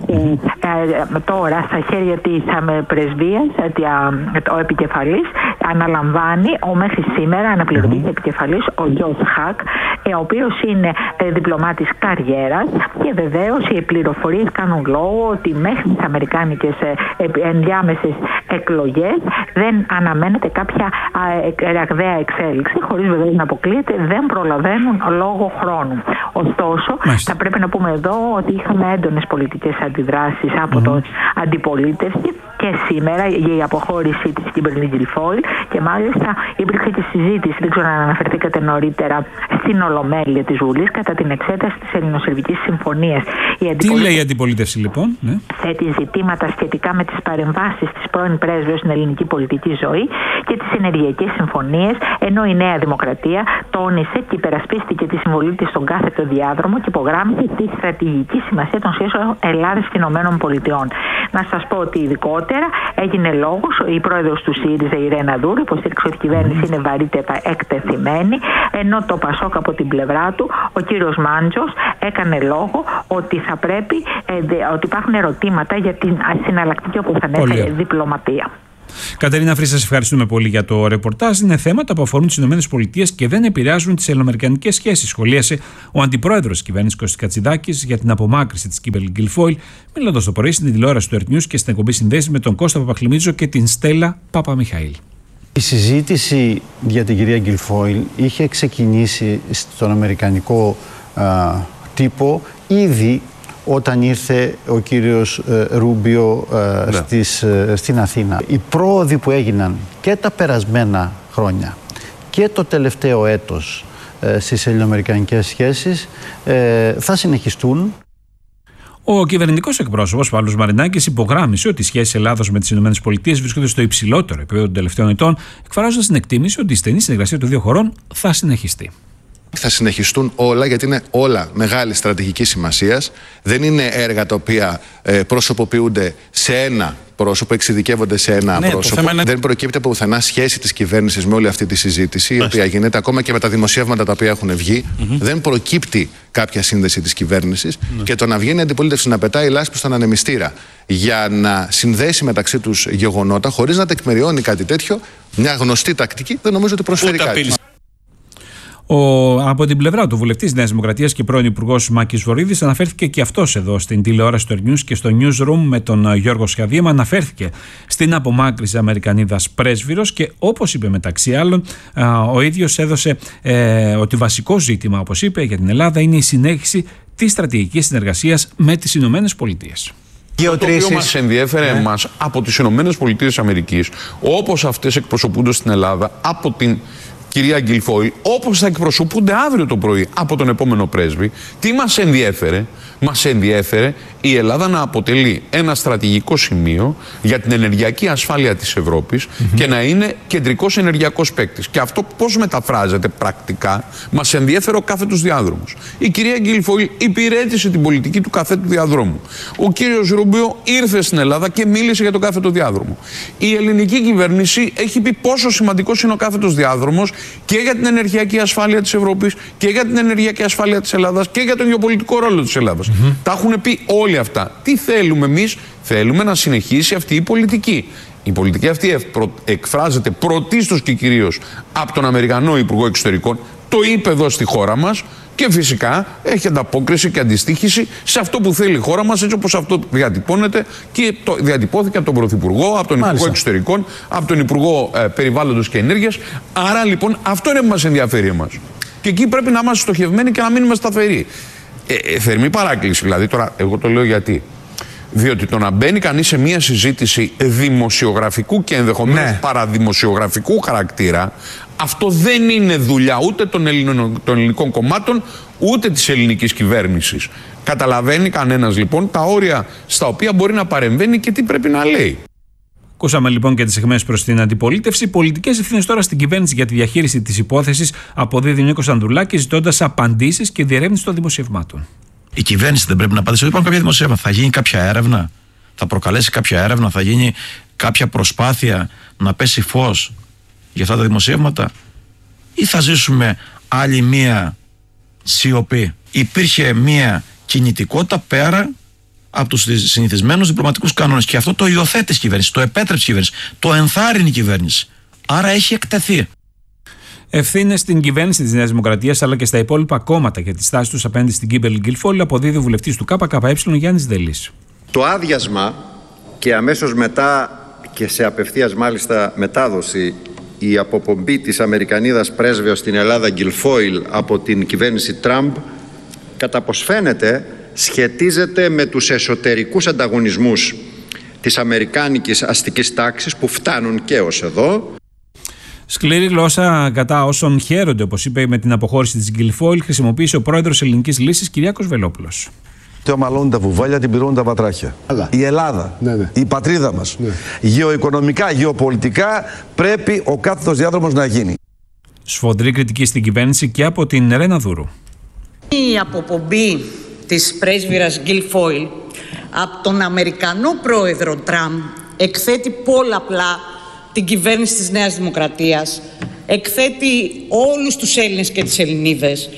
[SPEAKER 14] ε, τώρα, στα χέρια της ε, πρεσβείας, ε, ο επικεφαλής αναλαμβάνει ο μέχρι σήμερα αναπληρωτής mm-hmm. επικεφαλής, ο Γιώργος Χακ, ε, ο οποίος είναι ε, διπλωμάτης καριέρας και βεβαίως οι πληροφορίες κάνουν λόγο ότι μέχρι τις αμερικάνικες ε, ε, ενδιάμεσες εκλογές δεν αναμένεται κάποια ε, ραγδαία εξέλιξη, χωρίς βεβαίως να αποκλείεται, δεν προλαβαίνουν λόγω χρόνου. Ωστόσο, Μάλιστα. θα πρέπει να πούμε εδώ ότι είχαμε έντονες πολιτικές αντιδράσεις από mm-hmm. το αντιπολίτευση και σήμερα για η αποχώρηση της Κίμπερλι Γκιλφόιλ και μάλιστα υπήρξε και συζήτηση, δεν ξέρω αν αναφερθήκατε νωρίτερα, στην Ολομέλεια της Βουλής κατά την εξέταση της Ελληνοσερβικής Συμφωνίας.
[SPEAKER 2] Τι λέει η αντιπολίτευση λοιπόν? Ναι.
[SPEAKER 14] Θέτει ζητήματα σχετικά με τις παρεμβάσεις της πρώην πρέσβεως στην ελληνική πολιτική ζωή και τις ενεργειακές συμφωνίες, ενώ η Νέα Δημοκρατία τόνισε και υπερασπίστηκε τη συμβολή της στον κάθετο διάδρομο και υπογράμμισε τη στρατηγική σημασία των σχέσεων Ελλάδας και Ηνωμένων Πολιτειών. Να σας πω ότι ειδικότερα έγινε λόγος, η πρόεδρος του ΣΥΡΙΖΑ, η Ρένα Δούρου, υποστήριξε ότι η κυβέρνηση είναι βαρύτερα εκτεθειμένη, ενώ το ΠΑΣΟΚ από την πλευρά του, ο κύριος Μάντζος, έκανε λόγο ότι θα πρέπει, ε, ότι υπάρχουν ερωτήματα για την συναλλακτική, όπως ανέφερε, διπλωματία.
[SPEAKER 2] Κατερίνα Φρύση, σας ευχαριστούμε πολύ για το ρεπορτάζ. Είναι θέματα που αφορούν τις ΗΠΑ και δεν επηρεάζουν τις ελληνοαμερικανικές σχέσεις, σχολίασε ο αντιπρόεδρος της κυβέρνησης Κώστας Κατσιδάκης για την απομάκρυνση της Kimberly Guilfoyle, μιλώντας το πρωί στην τηλεόραση του Earth News και στην εκπομπή Συνδέσεις με τον Κώστα Παπαχλημίτζο και την Στέλλα Παπαμιχαήλ.
[SPEAKER 15] Η συζήτηση για την κυρία Guilfoyle είχε ξεκινήσει στον αμερικανικό α, τύπο ήδη όταν ήρθε ο κύριος ε, Ρούμπιο ε, ναι. στις, ε, στην Αθήνα. Οι πρόοδοι που έγιναν και τα περασμένα χρόνια και το τελευταίο έτος ε, στις ελληνοαμερικανικές σχέσεις ε, θα συνεχιστούν.
[SPEAKER 2] Ο κυβερνητικός εκπρόσωπος Παύλος Μαρινάκης υπογράμμισε ότι οι σχέσεις Ελλάδος με τις ΗΠΑ βρίσκονται στο υψηλότερο επίπεδο των τελευταίων ετών, εκφράζοντας την εκτίμηση ότι η στενή συνεργασία των δύο χωρών θα συνεχιστεί.
[SPEAKER 9] Θα συνεχιστούν όλα, γιατί είναι όλα μεγάλη στρατηγική σημασίας. Δεν είναι έργα τα οποία ε, προσωποποιούνται σε ένα πρόσωπο, εξειδικεύονται σε ένα ναι, πρόσωπο. Είναι... Δεν προκύπτει από πουθενά σχέση της κυβέρνησης με όλη αυτή τη συζήτηση, η οποία γίνεται ακόμα και με τα δημοσιεύματα τα οποία έχουν βγει. Mm-hmm. Δεν προκύπτει κάποια σύνδεση της κυβέρνησης. Mm-hmm. Και το να βγαίνει η αντιπολίτευση να πετάει λάσπη στον ανεμιστήρα για να συνδέσει μεταξύ τους γεγονότα, χωρίς να τεκμηριώνει κάτι τέτοιο, μια γνωστή τακτική, δεν νομίζω ότι προσφέρει Ούτε κάτι.
[SPEAKER 2] Ο, από την πλευρά του, βουλευτής Νέας Δημοκρατίας και πρώην Υπουργός Μάκης Βορίδης αναφέρθηκε και αυτός εδώ στην τηλεόραση του Earth News και στο Newsroom με τον Γιώργο Σχαδίεμα. Αναφέρθηκε στην απομάκρυνση Αμερικανίδας πρέσβυρος και, όπως είπε μεταξύ άλλων, ο ίδιος έδωσε ε, ότι βασικό ζήτημα, όπως είπε, για την Ελλάδα είναι η συνέχιση της στρατηγικής συνεργασίας με τις Ηνωμένες Πολιτείες.
[SPEAKER 16] Το οποίο μας ενδιέφερε ναι. εμάς από τις Ηνωμένες Πολιτείες Αμερικής, όπως αυτές εκπροσωπούνται στην Ελλάδα από την κυρία Guilfoyle, όπως θα εκπροσωπούνται αύριο το πρωί από τον επόμενο πρέσβη. Τι μας ενδιέφερε? Μας ενδιέφερε η Ελλάδα να αποτελεί ένα στρατηγικό σημείο για την ενεργειακή ασφάλεια της Ευρώπης mm-hmm. και να είναι κεντρικός ενεργειακός παίκτης. Και αυτό πώς μεταφράζεται πρακτικά? Μας ενδιέφερε ο κάθετος διάδρομος. Η κυρία Guilfoyle υπηρέτησε την πολιτική του κάθετου διαδρόμου. Ο κύριος Ρούμπιο ήρθε στην Ελλάδα και μίλησε για τον κάθετο διάδρομο. Η ελληνική κυβέρνηση έχει πει πόσο σημαντικός είναι ο κάθετος διάδρομος και για την ενεργειακή ασφάλεια της Ευρώπης και για την ενεργειακή ασφάλεια της Ελλάδας και για τον γεωπολιτικό ρόλο της Ελλάδας. Mm-hmm. Τα έχουν πει όλοι αυτά. Τι θέλουμε εμείς? Θέλουμε να συνεχίσει αυτή η πολιτική. Η πολιτική αυτή εκφράζεται πρωτίστως και κυρίως από τον Αμερικανό Υπουργό Εξωτερικών. Το είπε εδώ στη χώρα μας και φυσικά έχει ανταπόκριση και αντιστοίχηση σε αυτό που θέλει η χώρα μας, έτσι όπως αυτό διατυπώνεται και το διατυπώθηκε από τον Πρωθυπουργό, από τον Μάλιστα. Υπουργό Εξωτερικών, από τον Υπουργό ε, Περιβάλλοντος και Ενέργειας. Άρα λοιπόν αυτό είναι που μας ενδιαφέρει εμάς. Και εκεί πρέπει να είμαστε στοχευμένοι και να μείνουμε σταθεροί. Ε, ε, θερμή παράκληση, δηλαδή τώρα εγώ το λέω γιατί. Διότι το να μπαίνει κανείς σε μια συζήτηση δημοσιογραφικού και ενδεχομένως ναι. παραδημοσιογραφικού χαρακτήρα, αυτό δεν είναι δουλειά ούτε των, Ελληνων, των ελληνικών κομμάτων, ούτε της ελληνικής κυβέρνησης. Καταλαβαίνει κανένας λοιπόν τα όρια στα οποία μπορεί να παρεμβαίνει και τι πρέπει να λέει.
[SPEAKER 2] Ακούσαμε λοιπόν και τις αιχμές προς την αντιπολίτευση. Πολιτικές ευθύνες τώρα στην κυβέρνηση για τη διαχείριση της υπόθεσης αποδίδει ο Νίκος Ανδρουλάκης, ζητώντας απαντήσεις και διερεύνηση των δημοσιευμάτων.
[SPEAKER 11] Η κυβέρνηση δεν πρέπει να απαντήσει? Υπάρχουν κάποια δημοσιεύματα. Θα γίνει κάποια έρευνα, θα προκαλέσει κάποια έρευνα, θα γίνει κάποια προσπάθεια να πέσει φως για αυτά τα δημοσιεύματα, ή θα ζήσουμε άλλη μία σιωπή? Υπήρχε μία κινητικότητα πέρα από τους συνηθισμένους διπλωματικούς κανόνες και αυτό το υιοθέτησε η κυβέρνηση, το επέτρεψε η κυβέρνηση, το ενθάρρυνε η κυβέρνηση. Άρα έχει εκτεθεί.
[SPEAKER 2] Ευθύνες στην κυβέρνηση της Νέας Δημοκρατίας αλλά και στα υπόλοιπα κόμματα για τη στάση τους απέναντι στην Kimberly Guilfoyle αποδίδει ο βουλευτής του ΚΚΕ Γιάννης Δελής.
[SPEAKER 17] Το άδειασμα και αμέσως μετά και σε απευθείας μάλιστα μετάδοση η αποπομπή της Αμερικανίδας πρέσβεως στην Ελλάδα Guilfoyle από την κυβέρνηση Τραμπ, κατά πως φαίνεται σχετίζεται με τους εσωτερικούς ανταγωνισμούς της αμερικάνικης αστικής τάξης που φτάνουν και ως εδώ.
[SPEAKER 2] Σκληρή γλώσσα κατά όσων χαίρονται, όπως είπε, με την αποχώρηση της Guilfoyle, χρησιμοποίησε ο πρόεδρος Ελληνικής Λύσης Κυριάκος Βελόπουλος.
[SPEAKER 13] Τι ομαλώνουν τα βουβάλια, την πυρώνουν τα βατράχια. Αλλά. Η Ελλάδα, ναι, ναι. η πατρίδα μας, ναι. γεωοικονομικά, γεωπολιτικά πρέπει ο κάθετος διάδρομος να γίνει.
[SPEAKER 2] Σφοδρή κριτική στην κυβέρνηση και από την Ρένα Δούρου.
[SPEAKER 18] Η αποπομπή της πρέσβυρας Γκιλφόιλ από τον Αμερικανό πρόεδρο Τραμπ εκθέτει πολλαπλά την κυβέρνηση της Νέας Δημοκρατίας, εκθέτει όλους τους Έλληνες και τις Ελληνίδες.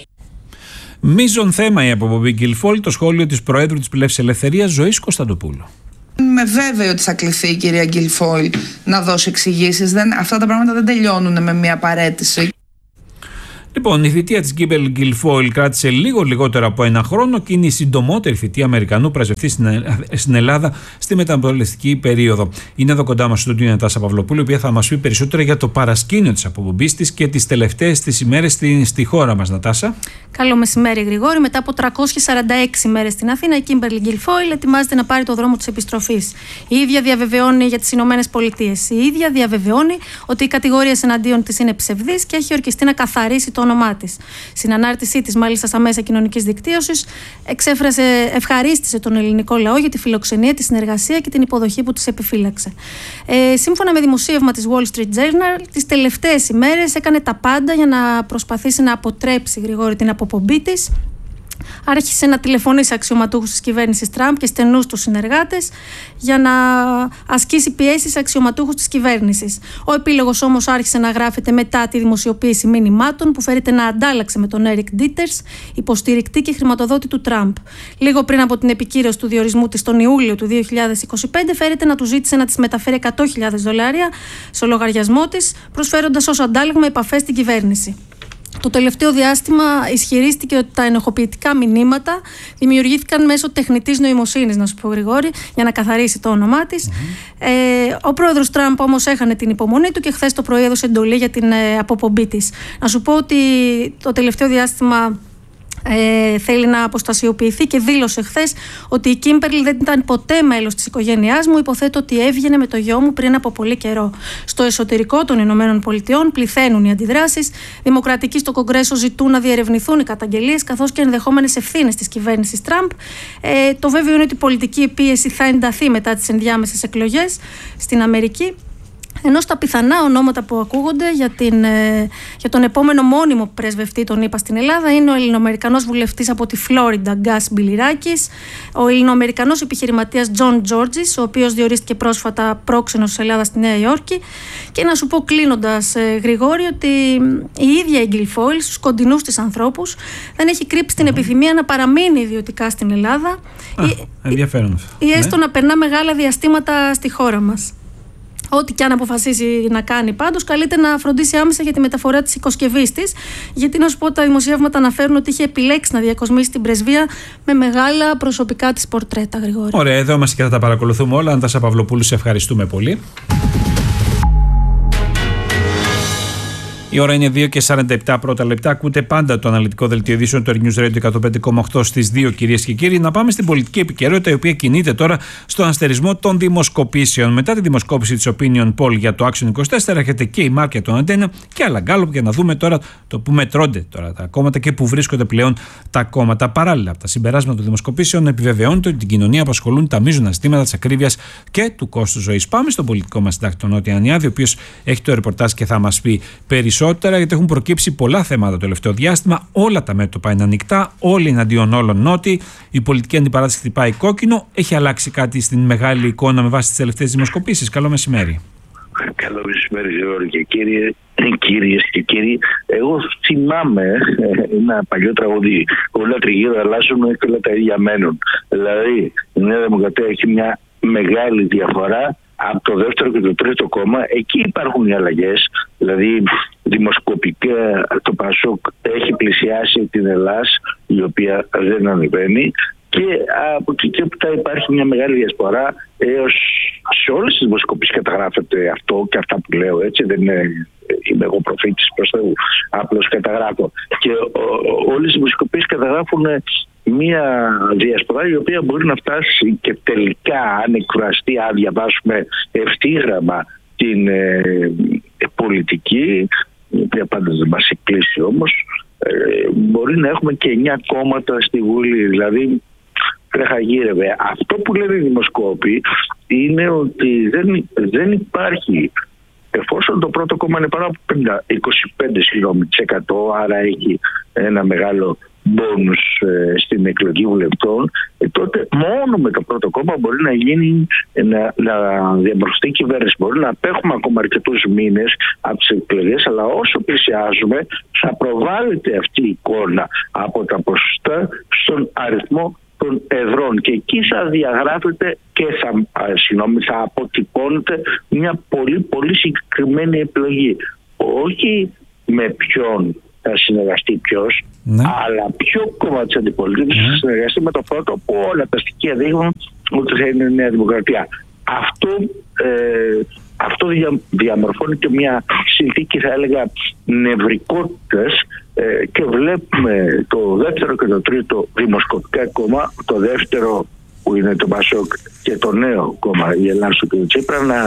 [SPEAKER 2] Μείζον θέμα η αποπομπή Γκιλφόιλ, το σχόλιο της Προέδρου της Πλεύσης Ελευθερίας Ζωής Κωνσταντοπούλου.
[SPEAKER 19] Είμαι βέβαιη ότι θα κληθεί η κυρία Γκιλφόιλ να δώσει εξηγήσεις. Αυτά τα πράγματα δεν τελειώνουν με μια παρέτηση.
[SPEAKER 2] Λοιπόν, η θητεία της Γκίμπελ Γκιλφόιλ κράτησε λίγο λιγότερο από ένα χρόνο και είναι η συντομότερη θητεία Αμερικανού πρεσβευτή στην Ελλάδα στη μεταβολευτική περίοδο. Είναι εδώ κοντά μας στο στούντιο η Νατάσα Παυλοπούλου, η οποία θα μας πει περισσότερα για το παρασκήνιο της αποπομπής της και τις τελευταίες τις ημέρες στη, στη χώρα μας. Νατάσα.
[SPEAKER 20] Καλό μεσημέρι, Γρηγόρη. Μετά από τριακόσιες σαράντα έξι ημέρες στην Αθήνα, η Κίμπερλι Γκιλφόιλ ετοιμάζεται να πάρει το δρόμο της επιστροφής. Η ίδια διαβεβαιώνει για τις Ηνωμένες Πολιτείες. Η ίδια διαβεβαιώνει ότι οι κατηγορίες εναντίον της είναι ψευδείς και έχει ορκιστεί να καθαρίσει το όνομά της. Στην ανάρτησή της, μάλιστα στα μέσα κοινωνικής δικτύωσης, εξέφρασε, ευχαρίστησε τον ελληνικό λαό για τη φιλοξενία, τη συνεργασία και την υποδοχή που της επιφύλαξε. Ε, σύμφωνα με δημοσίευμα της Wall Street Journal, τις τελευταίες ημέρες έκανε τα πάντα για να προσπαθήσει να αποτρέψει, Γρηγόρη, την αποπομπή της. Άρχισε να τηλεφωνεί σε αξιωματούχους της κυβέρνησης Τραμπ και στενούς τους συνεργάτες για να ασκήσει πιέσεις σε αξιωματούχους της κυβέρνησης. Ο επίλογος όμως άρχισε να γράφεται μετά τη δημοσιοποίηση μηνυμάτων που φέρεται να αντάλλαξε με τον Έρικ Ντίτερς, υποστηρικτή και χρηματοδότη του Τραμπ. Λίγο πριν από την επικύρωση του διορισμού της τον Ιούλιο του δύο χιλιάδες είκοσι πέντε, φέρεται να του ζήτησε να της μεταφέρει εκατό χιλιάδες δολάρια στο λογαριασμό της, προσφέροντας ως αντάλλαγμα επαφές στην κυβέρνηση. Το τελευταίο διάστημα ισχυρίστηκε ότι τα ενοχοποιητικά μηνύματα δημιουργήθηκαν μέσω τεχνητής νοημοσύνης, να σου πω, Γρηγόρη, για να καθαρίσει το όνομά της. Mm-hmm. Ε, ο πρόεδρος Τραμπ όμως έχανε την υπομονή του και χθες το πρωί έδωσε εντολή για την ε, αποπομπή της. Να σου πω ότι το τελευταίο διάστημα Ε, θέλει να αποστασιοποιηθεί και δήλωσε χθες ότι η Κίμπερλι δεν ήταν ποτέ μέλος της οικογένειάς μου. Υποθέτω ότι έβγαινε με το γιο μου πριν από πολύ καιρό. Στο εσωτερικό των Ηνωμένων Πολιτειών πληθαίνουν οι αντιδράσεις. Δημοκρατικοί στο Κογκρέσο ζητούν να διερευνηθούν οι καταγγελίες καθώς και ενδεχόμενες ευθύνες της κυβέρνησης Τραμπ. Ε, το βέβαιο είναι ότι η πολιτική πίεση θα ενταθεί μετά τις ενδιάμεσες εκλογές στην Αμερική. Ενώ στα πιθανά ονόματα που ακούγονται για, την, ε, για τον επόμενο μόνιμο πρεσβευτή των ΗΠΑ στην Ελλάδα είναι ο Ελληνοαμερικανός βουλευτής από τη Φλόριντα, Γκάς Μπιλιράκης, ο Ελληνοαμερικανός επιχειρηματίας Τζον Τζόρτζης, ο οποίος διορίστηκε πρόσφατα πρόξενος της Ελλάδας στη Νέα Υόρκη. Και να σου πω κλείνοντας, ε, Γρηγόρη, ότι η ίδια η Γκιλφόιλ στους κοντινούς της ανθρώπους δεν έχει κρύψει την επιθυμία να παραμείνει ιδιωτικά στην Ελλάδα.
[SPEAKER 2] Α, ή, ενδιαφέρον.
[SPEAKER 20] Ή έστω ναι. να περνά μεγάλα διαστήματα στη χώρα μας. Ό,τι και αν αποφασίσει να κάνει, πάντως, καλείται να φροντίσει άμεσα για τη μεταφορά της οικοσκευής της. Γιατί να σου πω, τα δημοσιεύματα αναφέρουν ότι είχε επιλέξει να διακοσμήσει την πρεσβεία με μεγάλα προσωπικά της πορτρέτα, Γρηγόρη.
[SPEAKER 2] Ωραία, εδώ είμαστε και θα τα παρακολουθούμε όλα. Νατάσα Παυλοπούλου, σε ευχαριστούμε πολύ. Η ώρα είναι δύο και σαράντα επτά πρώτα λεπτά. Ακούτε πάντα το αναλυτικό δελτίο ειδήσεων του News Radio εκατόν πέντε κόμμα οκτώ στις δύο, κυρίες και κύριοι. Να πάμε στην πολιτική επικαιρότητα, η οποία κινείται τώρα στον αστερισμό των δημοσκοπήσεων. Μετά τη δημοσκόπηση της Opinion Poll για το Action είκοσι τέσσερα, έρχεται και η Μάρκετ των Αντένα και άλλα γκάλωπ για να δούμε τώρα το που μετρώνται τώρα τα κόμματα και που βρίσκονται πλέον τα κόμματα. Παράλληλα, από τα συμπεράσματα των δημοσκοπήσεων επιβεβαιώνεται ότι την κοινωνία απασχολούν τα μείζωνα ζητήματα της ακρίβειας και του κόστου ζωής. Πάμε στον πολιτικό μας συντάκτη, τον Νότι Ανιάδη, ο οποίος έχει το ρεπορτάζ και θα μας πει περισσότερο. Γιατί έχουν προκύψει πολλά θέματα το τελευταίο διάστημα. Όλα τα μέτωπα είναι ανοιχτά, όλοι εναντίον όλων Νότι. Η πολιτική αντιπαράθεση χτυπάει κόκκινο. Έχει αλλάξει κάτι στην μεγάλη εικόνα με βάση τις τελευταίες δημοσκοπήσεις? Καλό μεσημέρι.
[SPEAKER 21] Καλό μεσημέρι, Γεώργη και κύριε, κύριες και κύριοι. Εγώ θυμάμαι ένα παλιό τραγούδι. Όλα τριγύρω αλλάζουν και όλα τα ίδια μένουν. Δηλαδή, η Νέα Δημοκρατία έχει μια μεγάλη διαφορά από το δεύτερο και το τρίτο κόμμα. Εκεί υπάρχουν οι αλλαγές. Δηλαδή, δημοσκοπικά το ΠΑΣΟΚ έχει πλησιάσει την Ελλάδα, η οποία δεν ανεβαίνει. Και από εκεί και μετά υπάρχει μια μεγάλη διασπορά έως σε όλες τις δημοσκοπήσεις καταγράφεται αυτό και αυτά που λέω, έτσι, δεν είναι, είμαι εγώ προφήτης προς Θεού, απλώς καταγράφω. Και ο, όλες οι δημοσκοπήσεις καταγράφουν μια διασπορά η οποία μπορεί να φτάσει και τελικά, αν εκφραστεί, αν διαβάσουμε ευθύγραμμα την ε, πολιτική, η οποία πάντα δεν μας εκκλείσει όμως, ε, μπορεί να έχουμε και εννιά κόμματα στη Βουλή. Δηλαδή τρεχαγύρευε. Αυτό που λένε οι δημοσκόποι είναι ότι δεν, δεν υπάρχει, εφόσον το πρώτο κόμμα είναι πάνω από είκοσι πέντε τοις εκατό, άρα έχει ένα μεγάλο μπόνους ε, στην εκλογή βουλευτών, ε, τότε μόνο με το πρώτο κόμμα μπορεί να γίνει, να, να διαμορφωθεί η κυβέρνηση. Μπορεί να απέχουμε ακόμα αρκετούς μήνες από τις εκλογές, αλλά όσο πλησιάζουμε θα προβάλλεται αυτή η εικόνα από τα ποσοστά στον αριθμό των εδρών, και εκεί θα διαγράφεται και θα, α, συγγνώμη, θα αποτυπώνεται μια πολύ πολύ συγκεκριμένη επιλογή. Όχι με ποιον θα συνεργαστεί ποιος, ναι. αλλά ποιο κόμμα της αντιπολίτευσης ναι. θα συνεργαστεί με το πρώτο, που όλα τα στοιχεία δείχνουν ότι θα είναι η Νέα Δημοκρατία. Αυτό, ε, αυτό δια, διαμορφώνει και μια συνθήκη, θα έλεγα, νευρικότητας, ε, και βλέπουμε το δεύτερο και το τρίτο δημοσκοπικά κόμμα, το δεύτερο που είναι το Πασόκ και το νέο κόμμα, η Ελλάδα του κ. Τσίπρα, να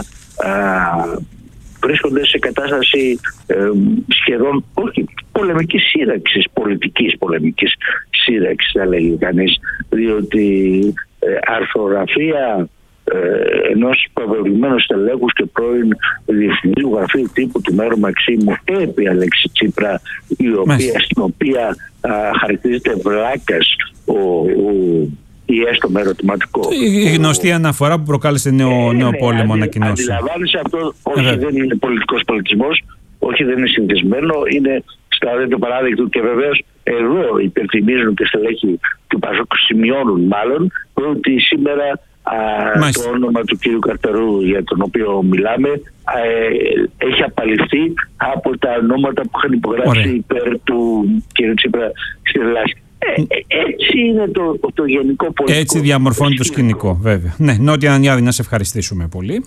[SPEAKER 21] α, βρίσκονται σε κατάσταση ε, σχεδόν, όχι πολεμικής σύραξης, πολιτικής πολεμικής σύραξης θα λέγει κανείς, διότι ε, αρθρογραφία ε, ενός προβεβλημένου στελέχους και πρώην διευθυντή του γραφείου τύπου του Μέρου Μαξίμου επί Αλέξη Τσίπρα, η οποία, στην οποία α, χαρακτηρίζεται βλάκας ο, ο ή έστω με ερωτηματικό.
[SPEAKER 2] Η γνωστή ο... αναφορά που προκάλεσε νέο,
[SPEAKER 21] ε,
[SPEAKER 2] νέο
[SPEAKER 21] ναι,
[SPEAKER 2] πόλεμο
[SPEAKER 21] αντι,
[SPEAKER 2] ανακοινώσει.
[SPEAKER 21] Αντιλαμβάνεσαι αυτό, όχι
[SPEAKER 2] ε,
[SPEAKER 21] δεν είναι πολιτικός πολιτισμός, όχι δεν είναι συνηθισμένο, είναι στάδιο παράδειγμα, και βεβαίως εδώ υπενθυμίζουν και στελέχοι του Πασόκ, σημειώνουν μάλλον ότι σήμερα α, το όνομα του κ. Καρτερού, για τον οποίο μιλάμε, α, ε, έχει απαλληφθεί από τα ονόματα που είχαν υπογράψει Ωραία. υπέρ του κ. Τσίπρα στη Ελλάδη. Έτσι είναι το, το γενικό πολιτικό.
[SPEAKER 2] Έτσι διαμορφώνει το σκηνικό, βέβαια. Ναι, Νότια Ανιάδη, να σε ευχαριστήσουμε πολύ.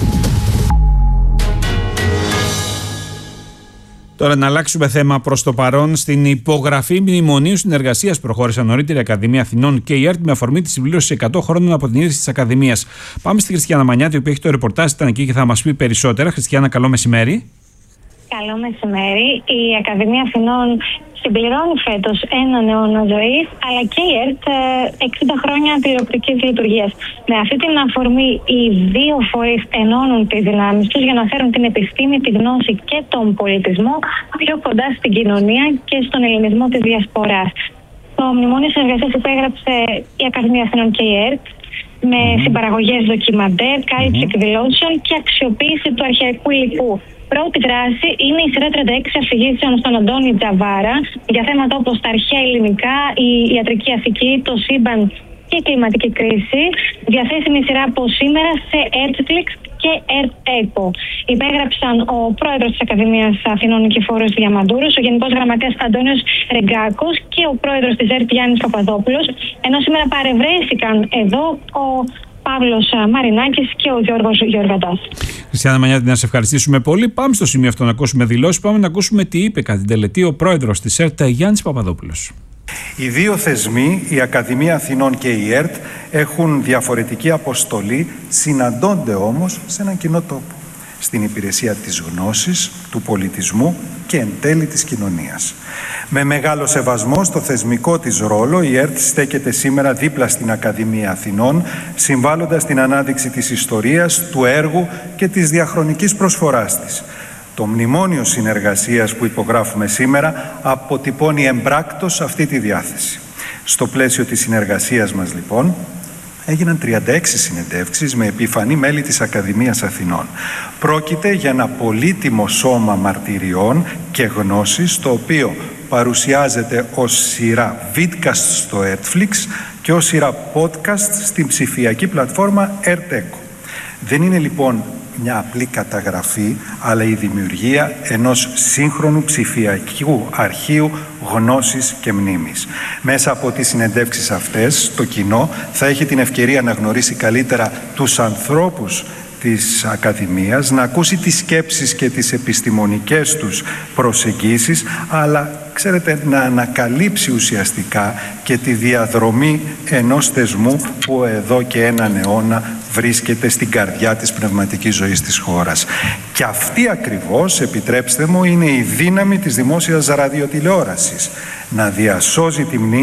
[SPEAKER 2] Τώρα να αλλάξουμε θέμα προς το παρόν. Στην υπογραφή μνημονίου συνεργασίας προχώρησαν νωρίτερα η Ακαδημία Αθηνών και η ΕΡΤ με αφορμή τη συμπλήρωση εκατό χρόνων από την ίδρυση της Ακαδημίας. Πάμε στη Χριστιανά Μανιάτη, η οποία έχει το ρεπορτάζ, ήταν εκεί και θα μας πει περισσότερα. Χριστιανά, καλό μεσημέρι.
[SPEAKER 1] Καλό μεσημέρι. Η Ακαδημία Αθηνών συμπληρώνει φέτος έναν αιώνα ζωής, αλλά και η ΕΡΤ εξήντα χρόνια τηλεοπτικής λειτουργίας. Με αυτή την αφορμή, οι δύο φορείς ενώνουν τις δυνάμεις τους για να φέρουν την επιστήμη, τη γνώση και τον πολιτισμό πιο κοντά στην κοινωνία και στον ελληνισμό της διασποράς. Το μνημόνιο συνεργασίας υπέγραψε η Ακαδημία Αθηνών και η ΕΡΤ με συμπαραγωγές ντοκιμαντέρ, κάλυψη mm-hmm. εκδηλώσεων και αξιοποίηση του αρχαϊκού υλικού. Πρώτη δράση είναι η σειρά τριάντα έξι αφηγήσεων στον Αντώνη Τζαβάρα για θέματα όπως τα αρχαία ελληνικά, η ιατρική ηθική, το σύμπαν και η κλιματική κρίση. Διαθέσιμη σειρά από σήμερα σε Ertflix και Erteco. Υπέγραψαν ο πρόεδρος της Ακαδημίας Αθηνών Νικηφόρος Διαμαντούρος, ο γενικός γραμματέας Αντώνιος Ρεγκάκος και ο πρόεδρος της ΕΡΤ Γιάννης Παπαδόπουλος, ενώ σήμερα παρευρέθηκαν εδώ ο Παύλος Μαρινάκης και ο Γιώργος Γιωργαντάς.
[SPEAKER 2] Χριστιανά Μανιάτη, να σε ευχαριστήσουμε πολύ. Πάμε στο σημείο αυτό να ακούσουμε δηλώσεις. Πάμε να ακούσουμε τι είπε κατά την τελετή ο πρόεδρος της ΕΡΤ Γιάννης Παπαδόπουλος.
[SPEAKER 22] Οι δύο θεσμοί, η Ακαδημία Αθηνών και η ΕΡΤ, έχουν διαφορετική αποστολή, συναντώνται όμως σε έναν κοινό τόπο, στην υπηρεσία της γνώσης, του πολιτισμού και εν τέλει της κοινωνίας. Με μεγάλο σεβασμό στο θεσμικό της ρόλο, η ΕΡΤ στέκεται σήμερα δίπλα στην Ακαδημία Αθηνών, συμβάλλοντας στην ανάδειξη της ιστορίας, του έργου και της διαχρονικής προσφοράς της. Το μνημόνιο συνεργασίας που υπογράφουμε σήμερα αποτυπώνει εμπράκτος αυτή τη διάθεση. Στο πλαίσιο της συνεργασίας μας, λοιπόν, έγιναν τριάντα έξι συνεντεύξεις με επιφανή μέλη της Ακαδημίας Αθηνών. Πρόκειται για ένα πολύτιμο σώμα μαρτυριών και γνώσης, το οποίο παρουσιάζεται ως σειρά vidcast στο Ertflix και ως σειρά podcast στην ψηφιακή πλατφόρμα Erteco. Δεν είναι λοιπόν μια απλή καταγραφή, αλλά η δημιουργία ενός σύγχρονου ψηφιακού αρχείου γνώσης και μνήμης. Μέσα από τις συνεντεύξεις αυτές, το κοινό θα έχει την ευκαιρία να γνωρίσει καλύτερα τους ανθρώπους της Ακαδημίας, να ακούσει τις σκέψεις και τις επιστημονικές τους προσεγγίσεις, αλλά, ξέρετε, να ανακαλύψει ουσιαστικά και τη διαδρομή ενός θεσμού που εδώ και έναν αιώνα βρίσκεται στην καρδιά της πνευματικής ζωής της χώρας. Και αυτή ακριβώς, επιτρέψτε μου, είναι η δύναμη της δημόσιας ραδιοτηλεόρασης. Να διασώζει τη μνήμη